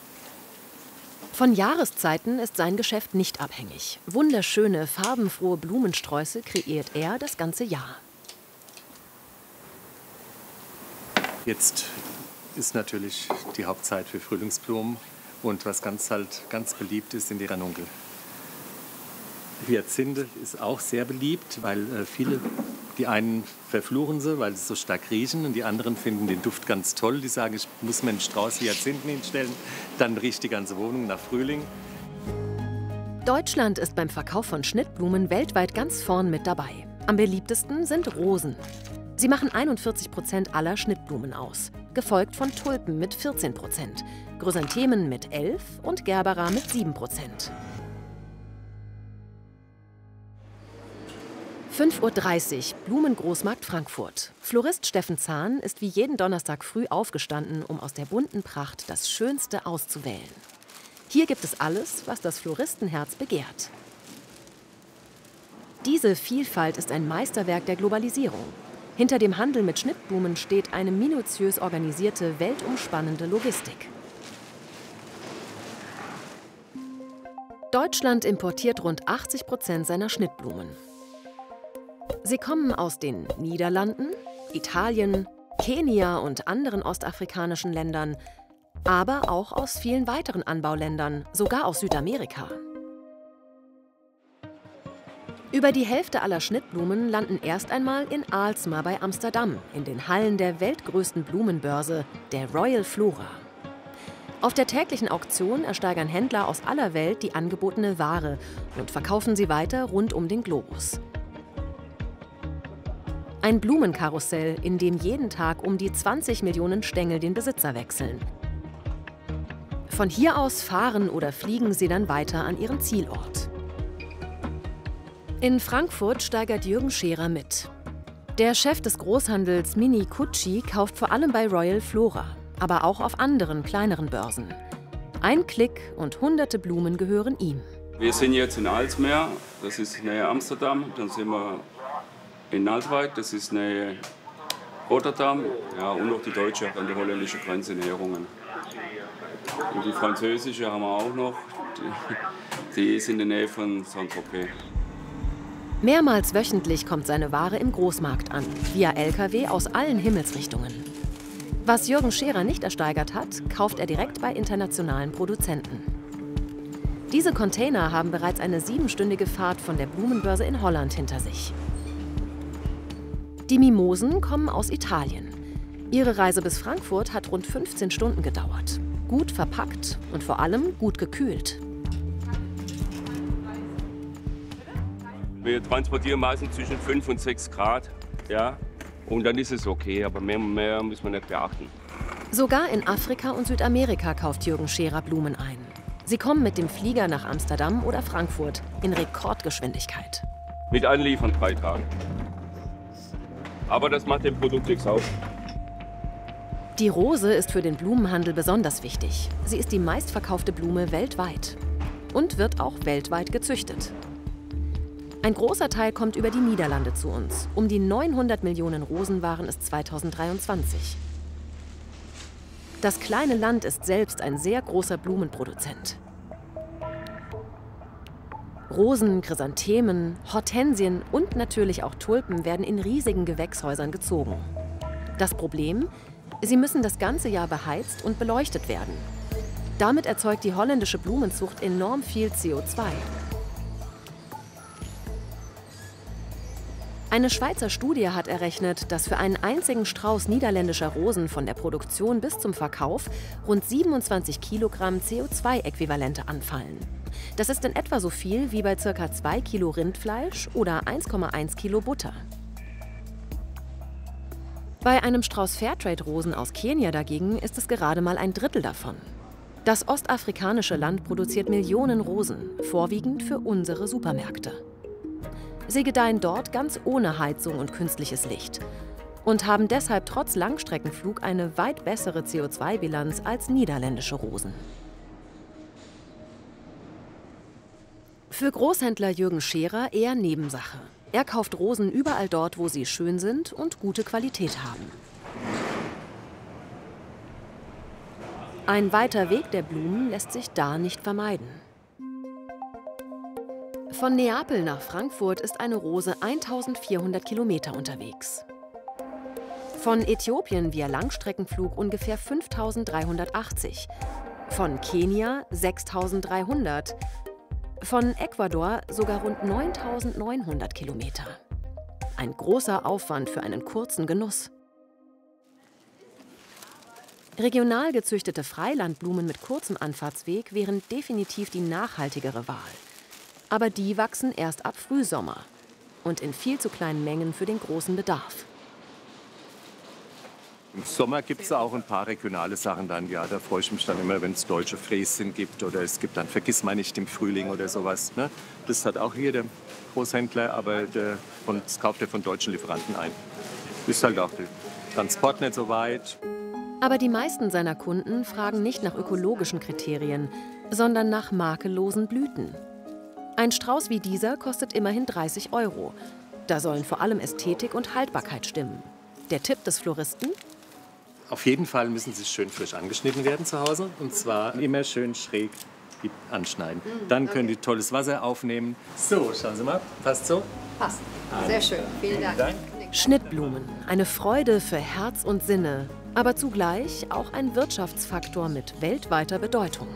Von Jahreszeiten ist sein Geschäft nicht abhängig. Wunderschöne, farbenfrohe Blumensträuße kreiert er das ganze Jahr. Jetzt ist natürlich die Hauptzeit für Frühlingsblumen und was ganz, halt, ganz beliebt ist, sind die Ranunkel. Hyazinthe ist auch sehr beliebt, weil äh, viele, die einen verfluchen sie, weil sie so stark riechen und die anderen finden den Duft ganz toll. Die sagen, ich muss mir einen Strauß Hyazinthen hinstellen, dann riecht die ganze Wohnung nach Frühling. Deutschland ist beim Verkauf von Schnittblumen weltweit ganz vorn mit dabei. Am beliebtesten sind Rosen. Sie machen einundvierzig Prozent aller Schnittblumen aus, gefolgt von Tulpen mit vierzehn Prozent, Chrysanthemen mit elf Prozent und Gerbera mit sieben Prozent. fünf Uhr dreißig, Blumengroßmarkt Frankfurt. Florist Steffen Zahn ist wie jeden Donnerstag früh aufgestanden, um aus der bunten Pracht das Schönste auszuwählen. Hier gibt es alles, was das Floristenherz begehrt. Diese Vielfalt ist ein Meisterwerk der Globalisierung. Hinter dem Handel mit Schnittblumen steht eine minutiös organisierte, weltumspannende Logistik. Deutschland importiert rund achtzig Prozent seiner Schnittblumen. Sie kommen aus den Niederlanden, Italien, Kenia und anderen ostafrikanischen Ländern, aber auch aus vielen weiteren Anbauländern, sogar aus Südamerika. Über die Hälfte aller Schnittblumen landen erst einmal in Aalsma bei Amsterdam, in den Hallen der weltgrößten Blumenbörse, der Royal Flora. Auf der täglichen Auktion ersteigern Händler aus aller Welt die angebotene Ware und verkaufen sie weiter rund um den Globus. Ein Blumenkarussell, in dem jeden Tag um die zwanzig Millionen Stängel den Besitzer wechseln. Von hier aus fahren oder fliegen sie dann weiter an ihren Zielort. In Frankfurt steigert Jürgen Scherer mit. Der Chef des Großhandels Mini Kutschi kauft vor allem bei Royal Flora, aber auch auf anderen, kleineren Börsen. Ein Klick und hunderte Blumen gehören ihm. Wir sind jetzt in Aalsmeer, das ist nähe Amsterdam. Dann sind wir in Naaldwijk, das ist nähe Rotterdam. Ja, und noch die deutsche an der holländischen Grenze in Herungen. Und die französische haben wir auch noch. Die, die ist in der Nähe von Saint-Tropez. Mehrmals wöchentlich kommt seine Ware im Großmarkt an, via L K W aus allen Himmelsrichtungen. Was Jürgen Scherer nicht ersteigert hat, kauft er direkt bei internationalen Produzenten. Diese Container haben bereits eine siebenstündige Fahrt von der Blumenbörse in Holland hinter sich. Die Mimosen kommen aus Italien. Ihre Reise bis Frankfurt hat rund fünfzehn Stunden gedauert. Gut verpackt und vor allem gut gekühlt. Wir transportieren meistens zwischen fünf und sechs Grad, ja, und dann ist es okay, aber mehr, mehr müssen wir nicht beachten. Sogar in Afrika und Südamerika kauft Jürgen Scherer Blumen ein. Sie kommen mit dem Flieger nach Amsterdam oder Frankfurt in Rekordgeschwindigkeit. Mit Anliefern drei Tage. Aber das macht dem Produkt nichts aus. Die Rose ist für den Blumenhandel besonders wichtig. Sie ist die meistverkaufte Blume weltweit und wird auch weltweit gezüchtet. Ein großer Teil kommt über die Niederlande zu uns. Um die neunhundert Millionen Rosen waren es zweitausenddreiundzwanzig. Das kleine Land ist selbst ein sehr großer Blumenproduzent. Rosen, Chrysanthemen, Hortensien und natürlich auch Tulpen werden in riesigen Gewächshäusern gezogen. Das Problem? Sie müssen das ganze Jahr beheizt und beleuchtet werden. Damit erzeugt die holländische Blumenzucht enorm viel C O zwei. Eine Schweizer Studie hat errechnet, dass für einen einzigen Strauß niederländischer Rosen von der Produktion bis zum Verkauf rund siebenundzwanzig Kilogramm C O zwei Äquivalente anfallen. Das ist in etwa so viel wie bei ca. zwei Kilo Rindfleisch oder eins Komma eins Kilo Butter. Bei einem Strauß Fairtrade-Rosen aus Kenia dagegen ist es gerade mal ein Drittel davon. Das ostafrikanische Land produziert Millionen Rosen, vorwiegend für unsere Supermärkte. Sie gedeihen dort ganz ohne Heizung und künstliches Licht und haben deshalb trotz Langstreckenflug eine weit bessere C O zwei Bilanz als niederländische Rosen. Für Großhändler Jürgen Scherer eher Nebensache. Er kauft Rosen überall dort, wo sie schön sind und gute Qualität haben. Ein weiter Weg der Blumen lässt sich da nicht vermeiden. Von Neapel nach Frankfurt ist eine Rose eintausendvierhundert Kilometer unterwegs. Von Äthiopien via Langstreckenflug ungefähr fünftausenddreihundertachtzig. Von Kenia sechstausenddreihundert. Von Ecuador sogar rund neuntausendneunhundert Kilometer. Ein großer Aufwand für einen kurzen Genuss. Regional gezüchtete Freilandblumen mit kurzem Anfahrtsweg wären definitiv die nachhaltigere Wahl. Aber die wachsen erst ab Frühsommer und in viel zu kleinen Mengen für den großen Bedarf. Im Sommer gibt es auch ein paar regionale Sachen dann. Ja, da freue ich mich dann immer, wenn es deutsche Fräschen gibt oder es gibt dann Vergissmeinnicht im Frühling oder sowas. Ne? Das hat auch jeder Großhändler, aber der, von, das kauft er von deutschen Lieferanten ein. Ist halt auch der Transport nicht so weit. Aber die meisten seiner Kunden fragen nicht nach ökologischen Kriterien, sondern nach makellosen Blüten. Ein Strauß wie dieser kostet immerhin dreißig Euro. Da sollen vor allem Ästhetik und Haltbarkeit stimmen. Der Tipp des Floristen? Auf jeden Fall müssen sie schön frisch angeschnitten werden zu Hause. Und zwar immer schön schräg anschneiden. Dann können die tolles Wasser aufnehmen. So, schauen Sie mal. Passt so? Passt. Sehr schön. Vielen Dank. Dank. Schnittblumen. Eine Freude für Herz und Sinne. Aber zugleich auch ein Wirtschaftsfaktor mit weltweiter Bedeutung.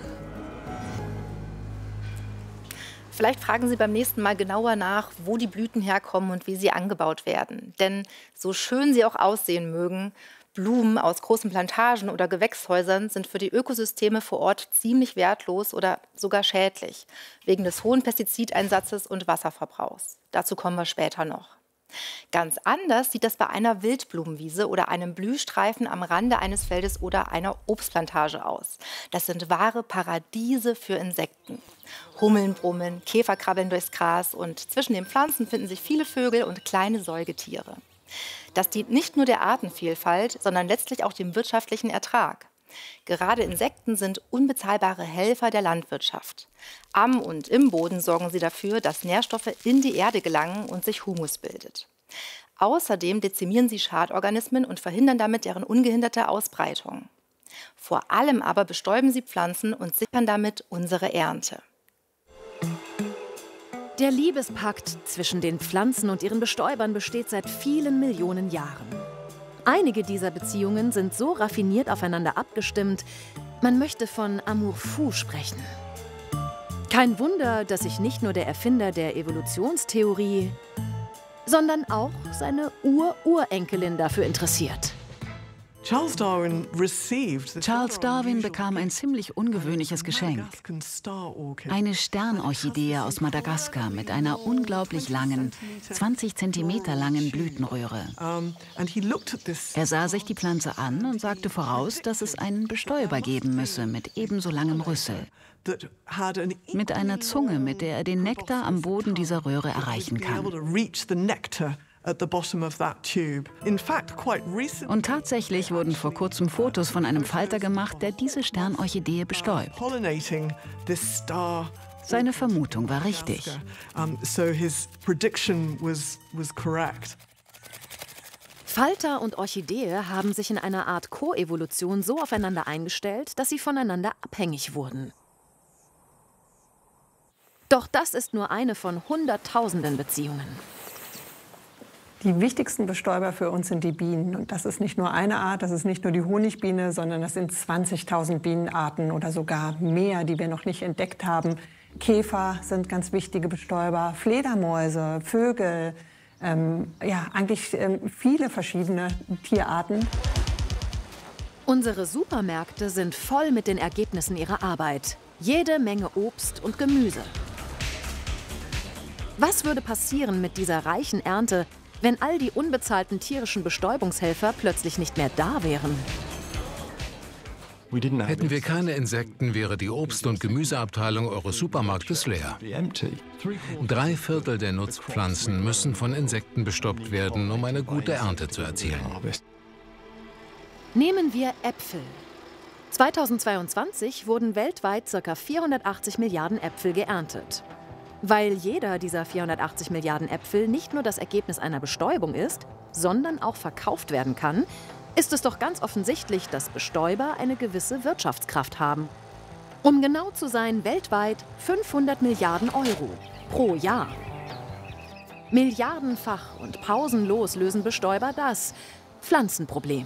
Vielleicht fragen Sie beim nächsten Mal genauer nach, wo die Blüten herkommen und wie sie angebaut werden. Denn so schön sie auch aussehen mögen, Blumen aus großen Plantagen oder Gewächshäusern sind für die Ökosysteme vor Ort ziemlich wertlos oder sogar schädlich, wegen des hohen Pestizideinsatzes und Wasserverbrauchs. Dazu kommen wir später noch. Ganz anders sieht das bei einer Wildblumenwiese oder einem Blühstreifen am Rande eines Feldes oder einer Obstplantage aus. Das sind wahre Paradiese für Insekten. Hummeln brummen, Käfer krabbeln durchs Gras und zwischen den Pflanzen finden sich viele Vögel und kleine Säugetiere. Das dient nicht nur der Artenvielfalt, sondern letztlich auch dem wirtschaftlichen Ertrag. Gerade Insekten sind unbezahlbare Helfer der Landwirtschaft. Am und im Boden sorgen sie dafür, dass Nährstoffe in die Erde gelangen und sich Humus bildet. Außerdem dezimieren sie Schadorganismen und verhindern damit deren ungehinderte Ausbreitung. Vor allem aber bestäuben sie Pflanzen und sichern damit unsere Ernte. Der Liebespakt zwischen den Pflanzen und ihren Bestäubern besteht seit vielen Millionen Jahren. Einige dieser Beziehungen sind so raffiniert aufeinander abgestimmt, man möchte von Amour fou sprechen. Kein Wunder, dass sich nicht nur der Erfinder der Evolutionstheorie, sondern auch seine Ur-Urenkelin dafür interessiert. Charles Darwin, Charles Darwin bekam ein ziemlich ungewöhnliches Geschenk. Eine Sternorchidee aus Madagaskar mit einer unglaublich langen, zwanzig Zentimeter langen Blütenröhre. Er sah sich die Pflanze an und sagte voraus, dass es einen Bestäuber geben müsse mit ebenso langem Rüssel. Mit einer Zunge, mit der er den Nektar am Boden dieser Röhre erreichen kann. Und tatsächlich wurden vor kurzem Fotos von einem Falter gemacht, der diese Sternorchidee bestäubt. Seine Vermutung war richtig. Falter und Orchidee haben sich in einer Art Koevolution so aufeinander eingestellt, dass sie voneinander abhängig wurden. Doch das ist nur eine von Hunderttausenden Beziehungen. Die wichtigsten Bestäuber für uns sind die Bienen. Und das ist nicht nur eine Art, das ist nicht nur die Honigbiene, sondern das sind zwanzigtausend Bienenarten oder sogar mehr, die wir noch nicht entdeckt haben. Käfer sind ganz wichtige Bestäuber, Fledermäuse, Vögel, ähm, ja, eigentlich ähm, viele verschiedene Tierarten. Unsere Supermärkte sind voll mit den Ergebnissen ihrer Arbeit. Jede Menge Obst und Gemüse. Was würde passieren mit dieser reichen Ernte, wenn all die unbezahlten tierischen Bestäubungshelfer plötzlich nicht mehr da wären? Hätten wir keine Insekten, wäre die Obst- und Gemüseabteilung eures Supermarktes leer. Drei Viertel der Nutzpflanzen müssen von Insekten bestoppt werden, um eine gute Ernte zu erzielen. Nehmen wir Äpfel. zweitausendzweiundzwanzig wurden weltweit ca. vierhundertachtzig Milliarden Äpfel geerntet. Weil jeder dieser vierhundertachtzig Milliarden Äpfel nicht nur das Ergebnis einer Bestäubung ist, sondern auch verkauft werden kann, ist es doch ganz offensichtlich, dass Bestäuber eine gewisse Wirtschaftskraft haben. Um genau zu sein, weltweit fünfhundert Milliarden Euro pro Jahr. Milliardenfach und pausenlos lösen Bestäuber das Pflanzenproblem.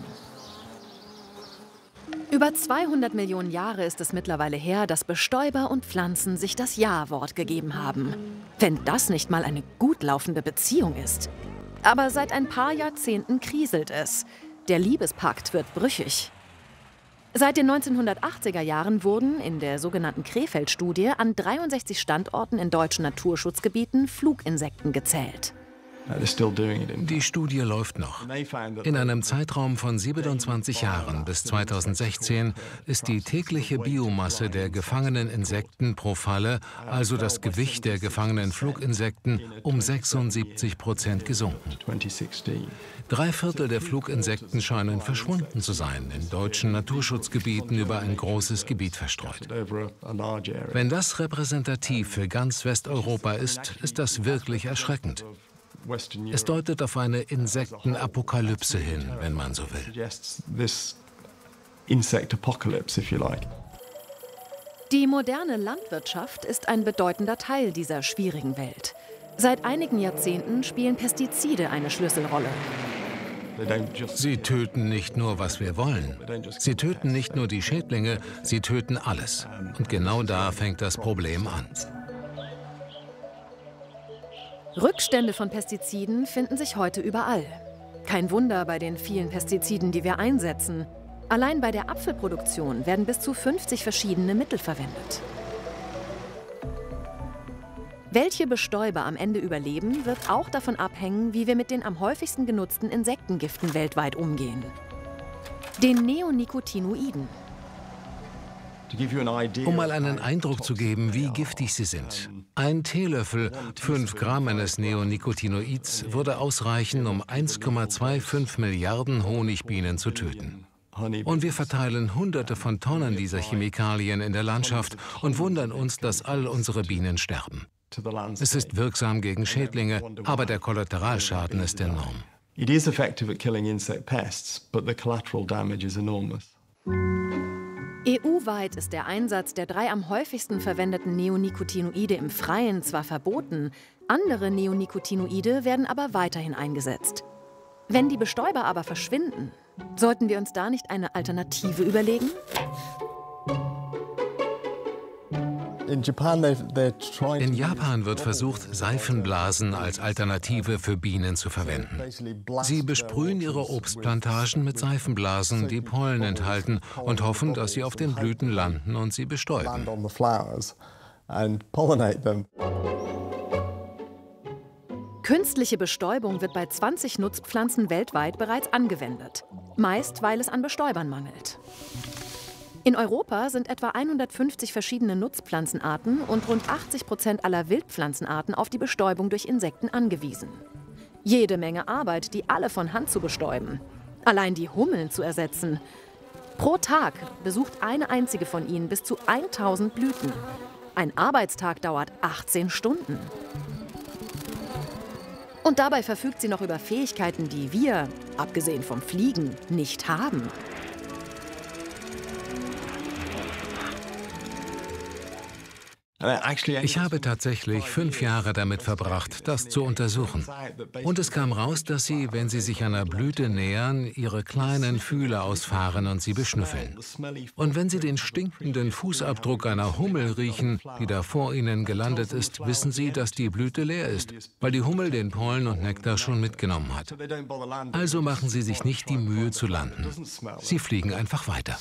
Über zweihundert Millionen Jahre ist es mittlerweile her, dass Bestäuber und Pflanzen sich das Ja-Wort gegeben haben. Wenn das nicht mal eine gut laufende Beziehung ist. Aber seit ein paar Jahrzehnten kriselt es. Der Liebespakt wird brüchig. Seit den neunzehnhundertachtziger Jahren wurden in der sogenannten Krefeld-Studie an dreiundsechzig Standorten in deutschen Naturschutzgebieten Fluginsekten gezählt. Die Studie läuft noch. In einem Zeitraum von siebenundzwanzig Jahren bis zweitausendsechzehn ist die tägliche Biomasse der gefangenen Insekten pro Falle, also das Gewicht der gefangenen Fluginsekten, um sechsundsiebzig Prozent gesunken. Drei Viertel der Fluginsekten scheinen verschwunden zu sein, in deutschen Naturschutzgebieten über ein großes Gebiet verstreut. Wenn das repräsentativ für ganz Westeuropa ist, ist das wirklich erschreckend. Es deutet auf eine Insektenapokalypse hin, wenn man so will. Die moderne Landwirtschaft ist ein bedeutender Teil dieser schwierigen Welt. Seit einigen Jahrzehnten spielen Pestizide eine Schlüsselrolle. Sie töten nicht nur, was wir wollen. Sie töten nicht nur die Schädlinge, sie töten alles. Und genau da fängt das Problem an. Rückstände von Pestiziden finden sich heute überall. Kein Wunder bei den vielen Pestiziden, die wir einsetzen. Allein bei der Apfelproduktion werden bis zu fünfzig verschiedene Mittel verwendet. Welche Bestäuber am Ende überleben, wird auch davon abhängen, wie wir mit den am häufigsten genutzten Insektengiften weltweit umgehen. Den Neonicotinoiden. Um mal einen Eindruck zu geben, wie giftig sie sind. Ein Teelöffel, fünf Gramm eines Neonicotinoids, würde ausreichen, um eins Komma fünfundzwanzig Milliarden Honigbienen zu töten. Und wir verteilen Hunderte von Tonnen dieser Chemikalien in der Landschaft und wundern uns, dass all unsere Bienen sterben. Es ist wirksam gegen Schädlinge, aber der Kollateralschaden ist enorm. It is effective at killing insect pests, but the collateral damage is enormous. E U-weit ist der Einsatz der drei am häufigsten verwendeten Neonicotinoide im Freien zwar verboten, andere Neonicotinoide werden aber weiterhin eingesetzt. Wenn die Bestäuber aber verschwinden, sollten wir uns da nicht eine Alternative überlegen? In Japan wird versucht, Seifenblasen als Alternative für Bienen zu verwenden. Sie besprühen ihre Obstplantagen mit Seifenblasen, die Pollen enthalten, und hoffen, dass sie auf den Blüten landen und sie bestäuben. Künstliche Bestäubung wird bei zwanzig Nutzpflanzen weltweit bereits angewendet, meist weil es an Bestäubern mangelt. In Europa sind etwa hundertfünfzig verschiedene Nutzpflanzenarten und rund achtzig Prozent aller Wildpflanzenarten auf die Bestäubung durch Insekten angewiesen. Jede Menge Arbeit, die alle von Hand zu bestäuben. Allein die Hummeln zu ersetzen. Pro Tag besucht eine einzige von ihnen bis zu tausend Blüten. Ein Arbeitstag dauert achtzehn Stunden. Und dabei verfügt sie noch über Fähigkeiten, die wir, abgesehen vom Fliegen, nicht haben. Ich habe tatsächlich fünf Jahre damit verbracht, das zu untersuchen. Und es kam raus, dass sie, wenn sie sich einer Blüte nähern, ihre kleinen Fühler ausfahren und sie beschnüffeln. Und wenn sie den stinkenden Fußabdruck einer Hummel riechen, die da vor ihnen gelandet ist, wissen sie, dass die Blüte leer ist, weil die Hummel den Pollen und Nektar schon mitgenommen hat. Also machen sie sich nicht die Mühe zu landen. Sie fliegen einfach weiter.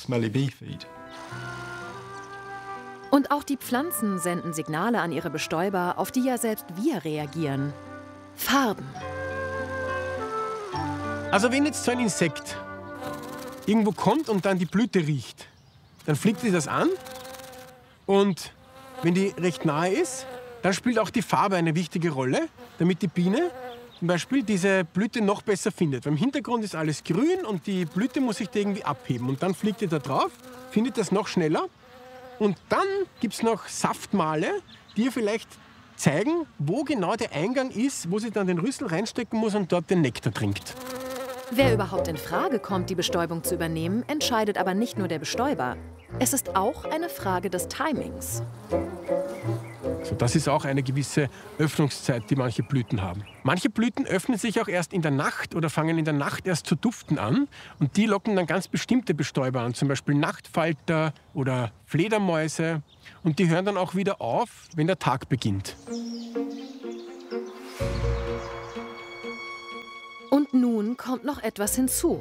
Und auch die Pflanzen senden Signale an ihre Bestäuber, auf die ja selbst wir reagieren. Farben. Also wenn jetzt so ein Insekt irgendwo kommt und dann die Blüte riecht, dann fliegt sie das an. Und wenn die recht nahe ist, dann spielt auch die Farbe eine wichtige Rolle, damit die Biene zum Beispiel diese Blüte noch besser findet. Weil im Hintergrund ist alles grün und die Blüte muss sich da irgendwie abheben. Und dann fliegt die da drauf, findet das noch schneller. Und dann gibt es noch Saftmale, die ihr vielleicht zeigen, wo genau der Eingang ist, wo sie dann den Rüssel reinstecken muss und dort den Nektar trinkt. Wer überhaupt in Frage kommt, die Bestäubung zu übernehmen, entscheidet aber nicht nur der Bestäuber. Es ist auch eine Frage des Timings. So, das ist auch eine gewisse Öffnungszeit, die manche Blüten haben. Manche Blüten öffnen sich auch erst in der Nacht oder fangen in der Nacht erst zu duften an. Und die locken dann ganz bestimmte Bestäuber an, zum Beispiel Nachtfalter oder Fledermäuse. Und die hören dann auch wieder auf, wenn der Tag beginnt. Und nun kommt noch etwas hinzu.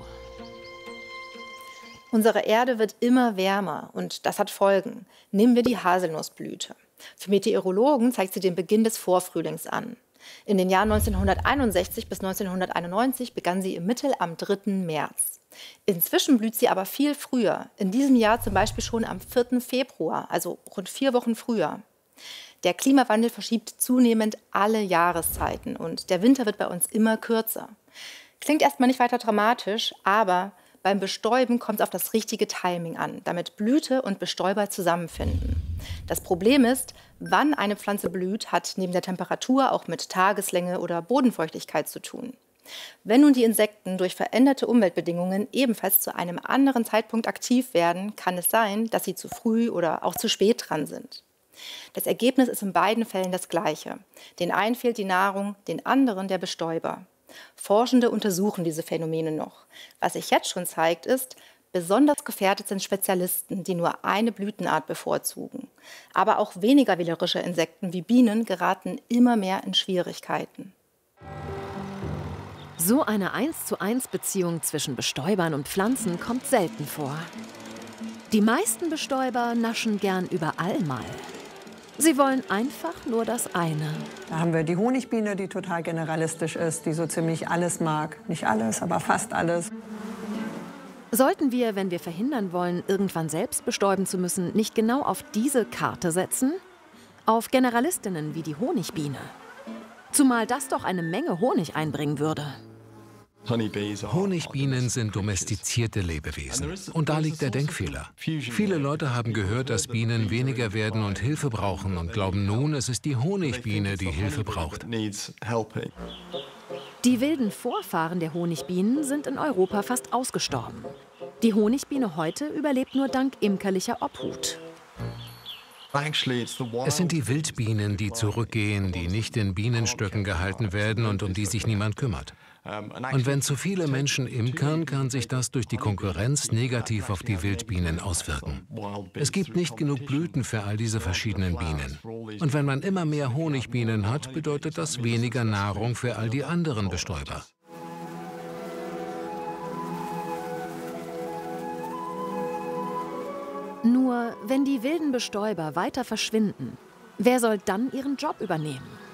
Unsere Erde wird immer wärmer und das hat Folgen. Nehmen wir die Haselnussblüte. Für Meteorologen zeigt sie den Beginn des Vorfrühlings an. In den Jahren neunzehnhunderteinundsechzig bis neunzehnhunderteinundneunzig begann sie im Mittel am dritten März. Inzwischen blüht sie aber viel früher. In diesem Jahr zum Beispiel schon am vierten Februar, also rund vier Wochen früher. Der Klimawandel verschiebt zunehmend alle Jahreszeiten und der Winter wird bei uns immer kürzer. Klingt erstmal nicht weiter dramatisch, aber beim Bestäuben kommt es auf das richtige Timing an, damit Blüte und Bestäuber zusammenfinden. Das Problem ist, wann eine Pflanze blüht, hat neben der Temperatur auch mit Tageslänge oder Bodenfeuchtigkeit zu tun. Wenn nun die Insekten durch veränderte Umweltbedingungen ebenfalls zu einem anderen Zeitpunkt aktiv werden, kann es sein, dass sie zu früh oder auch zu spät dran sind. Das Ergebnis ist in beiden Fällen das gleiche. Den einen fehlt die Nahrung, den anderen der Bestäuber. Forschende untersuchen diese Phänomene noch. Was sich jetzt schon zeigt, ist, besonders gefährdet sind Spezialisten, die nur eine Blütenart bevorzugen. Aber auch weniger wählerische Insekten wie Bienen geraten immer mehr in Schwierigkeiten. So eine eins zu eins Beziehung zwischen Bestäubern und Pflanzen kommt selten vor. Die meisten Bestäuber naschen gern überall mal. Sie wollen einfach nur das eine. Da haben wir die Honigbiene, die total generalistisch ist, die so ziemlich alles mag. Nicht alles, aber fast alles. Sollten wir, wenn wir verhindern wollen, irgendwann selbst bestäuben zu müssen, nicht genau auf diese Karte setzen? Auf Generalistinnen wie die Honigbiene. Zumal das doch eine Menge Honig einbringen würde. Honigbienen sind domestizierte Lebewesen. Und da liegt der Denkfehler. Viele Leute haben gehört, dass Bienen weniger werden und Hilfe brauchen und glauben nun, es ist die Honigbiene, die Hilfe braucht. Die wilden Vorfahren der Honigbienen sind in Europa fast ausgestorben. Die Honigbiene heute überlebt nur dank imkerlicher Obhut. Es sind die Wildbienen, die zurückgehen, die nicht in Bienenstöcken gehalten werden und um die sich niemand kümmert. Und wenn zu viele Menschen imkern, kann sich das durch die Konkurrenz negativ auf die Wildbienen auswirken. Es gibt nicht genug Blüten für all diese verschiedenen Bienen. Und wenn man immer mehr Honigbienen hat, bedeutet das weniger Nahrung für all die anderen Bestäuber. Nur wenn die wilden Bestäuber weiter verschwinden, wer soll dann ihren Job übernehmen?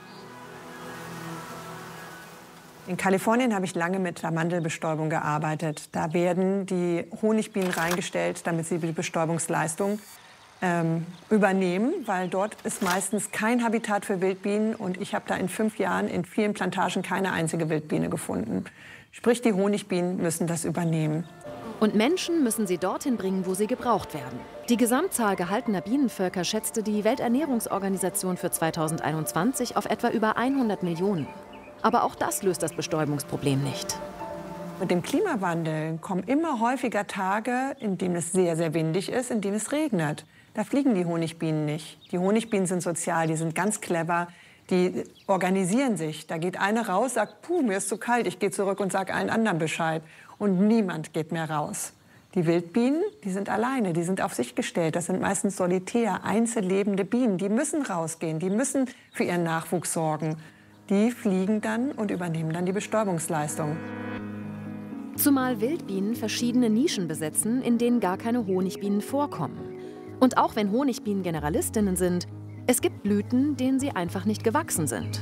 In Kalifornien habe ich lange mit der Mandelbestäubung gearbeitet. Da werden die Honigbienen reingestellt, damit sie die Bestäubungsleistung ähm, übernehmen, weil dort ist meistens kein Habitat für Wildbienen und ich habe da in fünf Jahren in vielen Plantagen keine einzige Wildbiene gefunden. Sprich, die Honigbienen müssen das übernehmen. Und Menschen müssen sie dorthin bringen, wo sie gebraucht werden. Die Gesamtzahl gehaltener Bienenvölker schätzte die Welternährungsorganisation für zweitausendeinundzwanzig auf etwa über hundert Millionen. Aber auch das löst das Bestäubungsproblem nicht. Mit dem Klimawandel kommen immer häufiger Tage, in denen es sehr, sehr windig ist, in denen es regnet. Da fliegen die Honigbienen nicht. Die Honigbienen sind sozial, die sind ganz clever, die organisieren sich. Da geht eine raus, sagt, puh, mir ist zu kalt, ich gehe zurück und sage allen anderen Bescheid. Und niemand geht mehr raus. Die Wildbienen, die sind alleine, die sind auf sich gestellt. Das sind meistens solitär, einzellebende Bienen. Die müssen rausgehen, die müssen für ihren Nachwuchs sorgen. Die fliegen dann und übernehmen dann die Bestäubungsleistung. Zumal Wildbienen verschiedene Nischen besetzen, in denen gar keine Honigbienen vorkommen. Und auch wenn Honigbienen Generalistinnen sind, es gibt Blüten, denen sie einfach nicht gewachsen sind.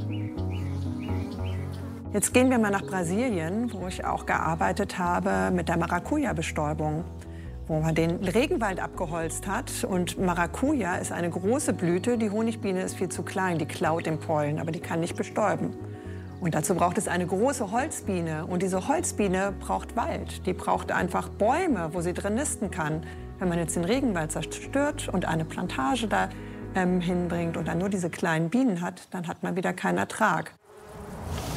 Jetzt gehen wir mal nach Brasilien, wo ich auch gearbeitet habe mit der Maracuja-Bestäubung, wo man den Regenwald abgeholzt hat. Und Maracuja ist eine große Blüte. Die Honigbiene ist viel zu klein, die klaut den Pollen, aber die kann nicht bestäuben. Und dazu braucht es eine große Holzbiene. Und diese Holzbiene braucht Wald. Die braucht einfach Bäume, wo sie drin nisten kann. Wenn man jetzt den Regenwald zerstört und eine Plantage da ähm, hinbringt und dann nur diese kleinen Bienen hat, dann hat man wieder keinen Ertrag.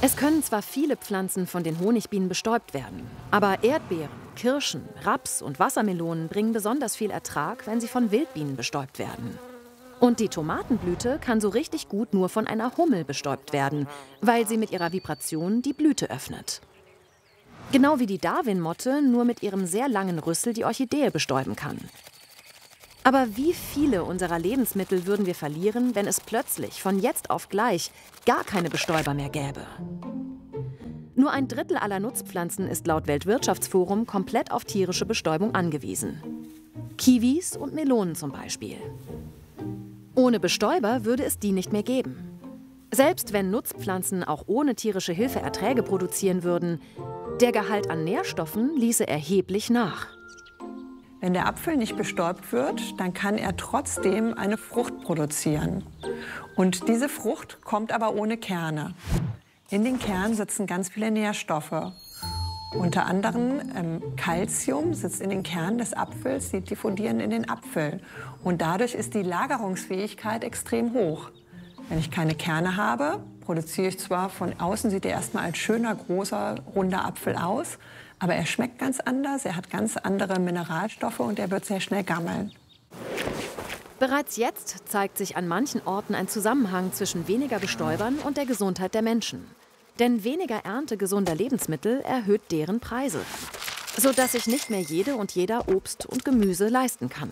Es können zwar viele Pflanzen von den Honigbienen bestäubt werden, aber Erdbeeren, Kirschen, Raps und Wassermelonen bringen besonders viel Ertrag, wenn sie von Wildbienen bestäubt werden. Und die Tomatenblüte kann so richtig gut nur von einer Hummel bestäubt werden, weil sie mit ihrer Vibration die Blüte öffnet. Genau wie die Darwin-Motte nur mit ihrem sehr langen Rüssel die Orchidee bestäuben kann. Aber wie viele unserer Lebensmittel würden wir verlieren, wenn es plötzlich von jetzt auf gleich gar keine Bestäuber mehr gäbe? Nur ein Drittel aller Nutzpflanzen ist laut Weltwirtschaftsforum komplett auf tierische Bestäubung angewiesen. Kiwis und Melonen zum Beispiel. Ohne Bestäuber würde es die nicht mehr geben. Selbst wenn Nutzpflanzen auch ohne tierische Hilfe Erträge produzieren würden, der Gehalt an Nährstoffen ließe erheblich nach. Wenn der Apfel nicht bestäubt wird, dann kann er trotzdem eine Frucht produzieren. Und diese Frucht kommt aber ohne Kerne. In den Kernen sitzen ganz viele Nährstoffe. Unter anderem ähm, Calcium sitzt in den Kernen des Apfels, die diffundieren in den Apfel. Und dadurch ist die Lagerungsfähigkeit extrem hoch. Wenn ich keine Kerne habe, produziere ich zwar von außen, sieht er erstmal als schöner, großer, runder Apfel aus, aber er schmeckt ganz anders, er hat ganz andere Mineralstoffe und er wird sehr schnell gammeln. Bereits jetzt zeigt sich an manchen Orten ein Zusammenhang zwischen weniger Bestäubern und der Gesundheit der Menschen. Denn weniger Ernte gesunder Lebensmittel erhöht deren Preise, sodass sich nicht mehr jede und jeder Obst und Gemüse leisten kann.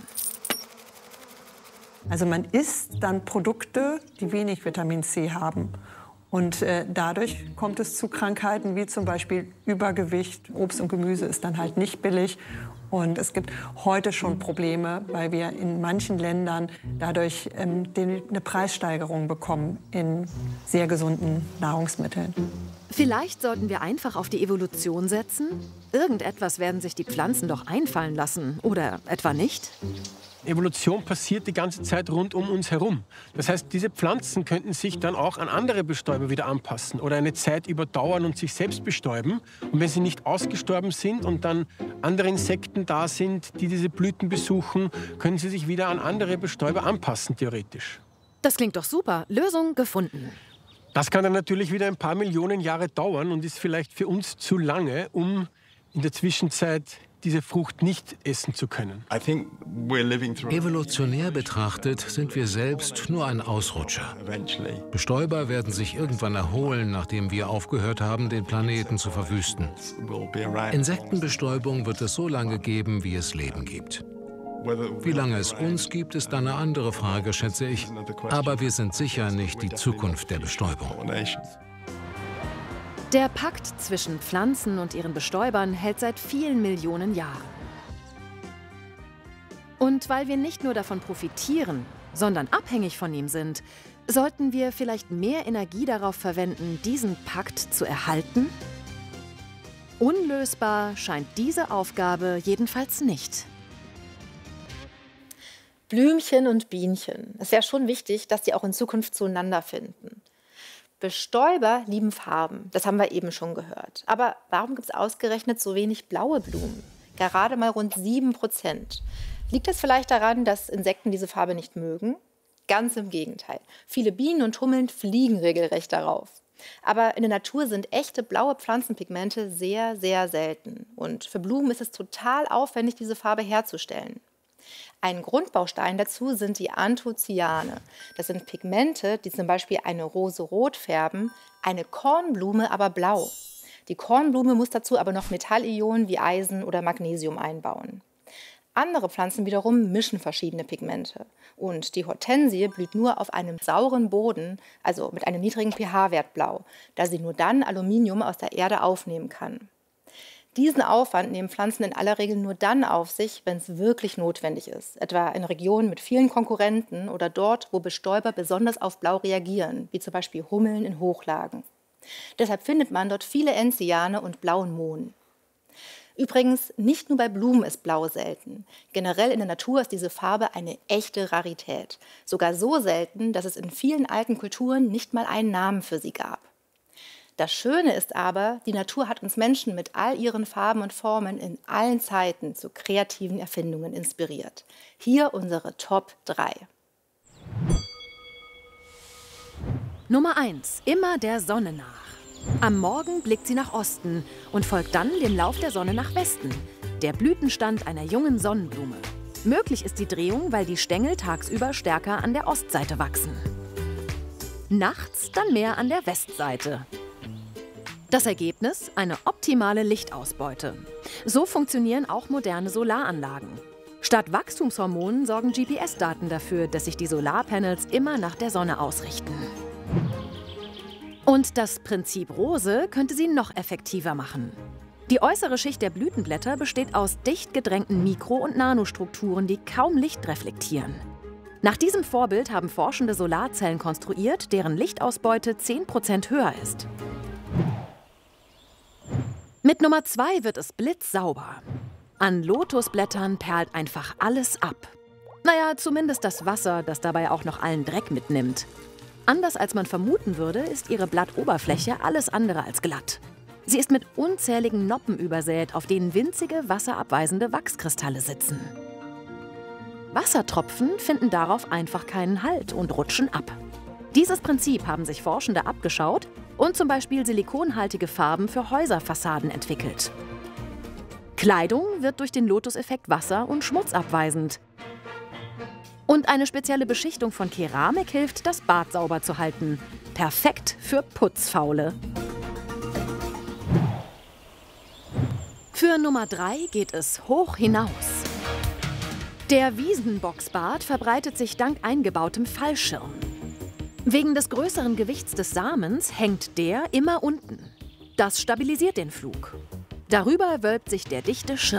Also man isst dann Produkte, die wenig Vitamin C haben. Und äh, dadurch kommt es zu Krankheiten wie zum Beispiel Übergewicht. Obst und Gemüse ist dann halt nicht billig. Und es gibt heute schon Probleme, weil wir in manchen Ländern dadurch ähm, den, eine Preissteigerung bekommen in sehr gesunden Nahrungsmitteln. Vielleicht sollten wir einfach auf die Evolution setzen? Irgendetwas werden sich die Pflanzen doch einfallen lassen, oder etwa nicht? Evolution passiert die ganze Zeit rund um uns herum. Das heißt, diese Pflanzen könnten sich dann auch an andere Bestäuber wieder anpassen oder eine Zeit überdauern und sich selbst bestäuben. Und wenn sie nicht ausgestorben sind und dann andere Insekten da sind, die diese Blüten besuchen, können sie sich wieder an andere Bestäuber anpassen, theoretisch. Das klingt doch super. Lösung gefunden. Das kann dann natürlich wieder ein paar Millionen Jahre dauern und ist vielleicht für uns zu lange, um in der Zwischenzeit diese Frucht nicht essen zu können. Evolutionär betrachtet sind wir selbst nur ein Ausrutscher. Bestäuber werden sich irgendwann erholen, nachdem wir aufgehört haben, den Planeten zu verwüsten. Insektenbestäubung wird es so lange geben, wie es Leben gibt. Wie lange es uns gibt, ist eine andere Frage, schätze ich. Aber wir sind sicher nicht die Zukunft der Bestäubung. Der Pakt zwischen Pflanzen und ihren Bestäubern hält seit vielen Millionen Jahren. Und weil wir nicht nur davon profitieren, sondern abhängig von ihm sind, sollten wir vielleicht mehr Energie darauf verwenden, diesen Pakt zu erhalten? Unlösbar scheint diese Aufgabe jedenfalls nicht. Blümchen und Bienchen. Es ist ja schon wichtig, dass die auch in Zukunft zueinander finden. Bestäuber lieben Farben, das haben wir eben schon gehört. Aber warum gibt es ausgerechnet so wenig blaue Blumen? Gerade mal rund sieben Prozent. Liegt das vielleicht daran, dass Insekten diese Farbe nicht mögen? Ganz im Gegenteil. Viele Bienen und Hummeln fliegen regelrecht darauf. Aber in der Natur sind echte blaue Pflanzenpigmente sehr, sehr selten. Und für Blumen ist es total aufwendig, diese Farbe herzustellen. Ein Grundbaustein dazu sind die Anthocyane. Das sind Pigmente, die zum Beispiel eine Rose rot färben, eine Kornblume aber blau. Die Kornblume muss dazu aber noch Metallionen wie Eisen oder Magnesium einbauen. Andere Pflanzen wiederum mischen verschiedene Pigmente. Und die Hortensie blüht nur auf einem sauren Boden, also mit einem niedrigen pH-Wert blau, da sie nur dann Aluminium aus der Erde aufnehmen kann. Diesen Aufwand nehmen Pflanzen in aller Regel nur dann auf sich, wenn es wirklich notwendig ist, etwa in Regionen mit vielen Konkurrenten oder dort, wo Bestäuber besonders auf Blau reagieren, wie zum Beispiel Hummeln in Hochlagen. Deshalb findet man dort viele Enziane und blauen Mohn. Übrigens, nicht nur bei Blumen ist Blau selten. Generell in der Natur ist diese Farbe eine echte Rarität. Sogar so selten, dass es in vielen alten Kulturen nicht mal einen Namen für sie gab. Das Schöne ist aber, die Natur hat uns Menschen mit all ihren Farben und Formen in allen Zeiten zu kreativen Erfindungen inspiriert. Hier unsere Top drei. Nummer eins. Immer der Sonne nach. Am Morgen blickt sie nach Osten und folgt dann dem Lauf der Sonne nach Westen, der Blütenstand einer jungen Sonnenblume. Möglich ist die Drehung, weil die Stängel tagsüber stärker an der Ostseite wachsen. Nachts dann mehr an der Westseite. Das Ergebnis? Eine optimale Lichtausbeute. So funktionieren auch moderne Solaranlagen. Statt Wachstumshormonen sorgen G P S-Daten dafür, dass sich die Solarpanels immer nach der Sonne ausrichten. Und das Prinzip Rose könnte sie noch effektiver machen. Die äußere Schicht der Blütenblätter besteht aus dicht gedrängten Mikro- und Nanostrukturen, die kaum Licht reflektieren. Nach diesem Vorbild haben Forschende Solarzellen konstruiert, deren Lichtausbeute zehn Prozent höher ist. Mit Nummer zwei wird es blitzsauber. An Lotusblättern perlt einfach alles ab. Naja, zumindest das Wasser, das dabei auch noch allen Dreck mitnimmt. Anders als man vermuten würde, ist ihre Blattoberfläche alles andere als glatt. Sie ist mit unzähligen Noppen übersät, auf denen winzige, wasserabweisende Wachskristalle sitzen. Wassertropfen finden darauf einfach keinen Halt und rutschen ab. Dieses Prinzip haben sich Forschende abgeschaut und zum Beispiel silikonhaltige Farben für Häuserfassaden entwickelt. Kleidung wird durch den Lotus-Effekt wasser- und schmutzabweisend. Und eine spezielle Beschichtung von Keramik hilft, das Bad sauber zu halten. Perfekt für Putzfaule. Für Nummer drei geht es hoch hinaus. Der Wiesenbocksbart verbreitet sich dank eingebautem Fallschirm. Wegen des größeren Gewichts des Samens hängt der immer unten. Das stabilisiert den Flug. Darüber wölbt sich der dichte Schirm.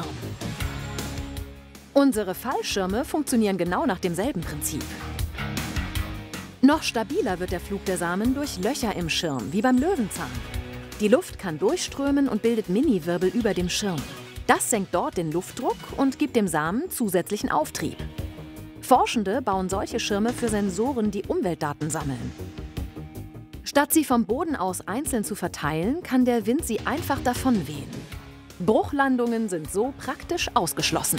Unsere Fallschirme funktionieren genau nach demselben Prinzip. Noch stabiler wird der Flug der Samen durch Löcher im Schirm, wie beim Löwenzahn. Die Luft kann durchströmen und bildet Mini-Wirbel über dem Schirm. Das senkt dort den Luftdruck und gibt dem Samen zusätzlichen Auftrieb. Forschende bauen solche Schirme für Sensoren, die Umweltdaten sammeln. Statt sie vom Boden aus einzeln zu verteilen, kann der Wind sie einfach davonwehen. Bruchlandungen sind so praktisch ausgeschlossen.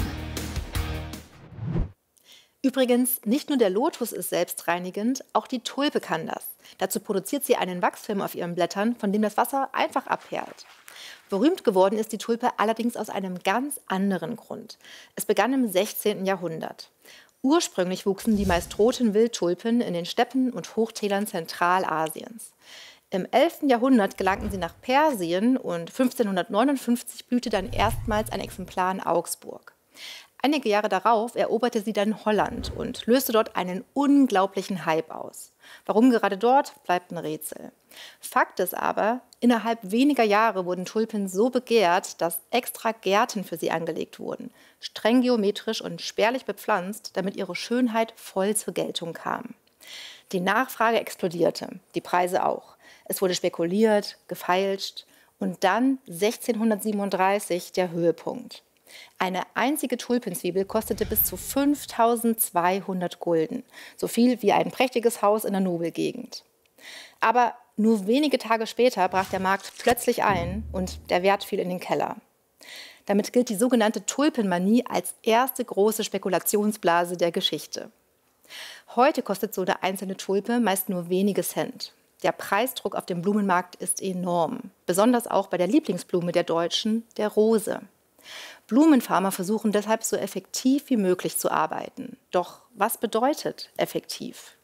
Übrigens, nicht nur der Lotus ist selbstreinigend, auch die Tulpe kann das. Dazu produziert sie einen Wachsfilm auf ihren Blättern, von dem das Wasser einfach abperlt. Berühmt geworden ist die Tulpe allerdings aus einem ganz anderen Grund. Es begann im sechzehnten Jahrhundert. Ursprünglich wuchsen die meist roten Wildtulpen in den Steppen und Hochtälern Zentralasiens. Im elften Jahrhundert gelangten sie nach Persien und fünfzehnhundertneunundfünfzig blühte dann erstmals ein Exemplar in Augsburg. Einige Jahre darauf eroberte sie dann Holland und löste dort einen unglaublichen Hype aus. Warum gerade dort, bleibt ein Rätsel. Fakt ist aber, innerhalb weniger Jahre wurden Tulpen so begehrt, dass extra Gärten für sie angelegt wurden, streng geometrisch und spärlich bepflanzt, damit ihre Schönheit voll zur Geltung kam. Die Nachfrage explodierte, die Preise auch. Es wurde spekuliert, gefeilscht und dann sechzehnhundertsiebenunddreißig der Höhepunkt. Eine einzige Tulpenzwiebel kostete bis zu fünftausendzweihundert Gulden, so viel wie ein prächtiges Haus in der Nobelgegend. Aber nur wenige Tage später brach der Markt plötzlich ein und der Wert fiel in den Keller. Damit gilt die sogenannte Tulpenmanie als erste große Spekulationsblase der Geschichte. Heute kostet so eine einzelne Tulpe meist nur wenige Cent. Der Preisdruck auf dem Blumenmarkt ist enorm, besonders auch bei der Lieblingsblume der Deutschen, der Rose. Blumenfarmer versuchen deshalb so effektiv wie möglich zu arbeiten. Doch was bedeutet effektiv?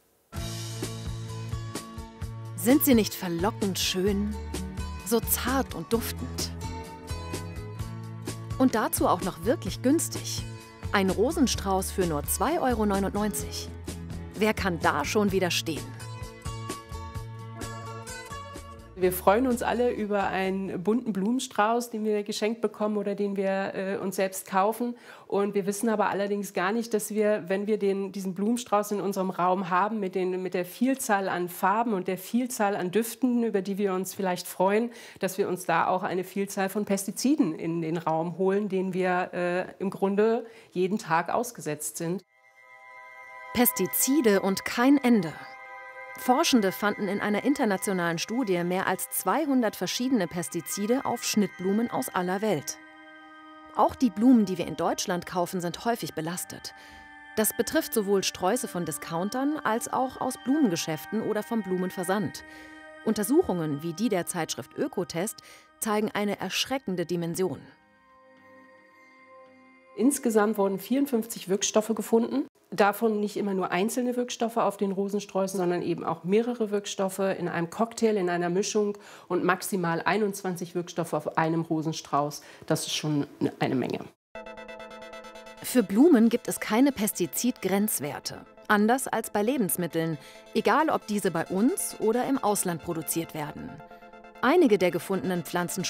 Sind sie nicht verlockend schön? So zart und duftend. Und dazu auch noch wirklich günstig. Ein Rosenstrauß für nur zwei Euro neunundneunzig. Wer kann da schon widerstehen? Wir freuen uns alle über einen bunten Blumenstrauß, den wir geschenkt bekommen oder den wir äh, uns selbst kaufen. Und wir wissen aber allerdings gar nicht, dass wir, wenn wir den, diesen Blumenstrauß in unserem Raum haben, mit, den, mit der Vielzahl an Farben und der Vielzahl an Düften, über die wir uns vielleicht freuen, dass wir uns da auch eine Vielzahl von Pestiziden in den Raum holen, denen wir äh, im Grunde jeden Tag ausgesetzt sind. Pestizide und kein Ende. Forschende fanden in einer internationalen Studie mehr als zweihundert verschiedene Pestizide auf Schnittblumen aus aller Welt. Auch die Blumen, die wir in Deutschland kaufen, sind häufig belastet. Das betrifft sowohl Sträuße von Discountern als auch aus Blumengeschäften oder vom Blumenversand. Untersuchungen wie die der Zeitschrift Ökotest zeigen eine erschreckende Dimension. Insgesamt wurden vierundfünfzig Wirkstoffe gefunden. Davon nicht immer nur einzelne Wirkstoffe auf den Rosensträußen, sondern eben auch mehrere Wirkstoffe in einem Cocktail, in einer Mischung und maximal einundzwanzig Wirkstoffe auf einem Rosenstrauß. Das ist schon eine Menge. Für Blumen gibt es keine Pestizidgrenzwerte. Anders als bei Lebensmitteln, egal ob diese bei uns oder im Ausland produziert werden. Einige der gefundenen Pflanzen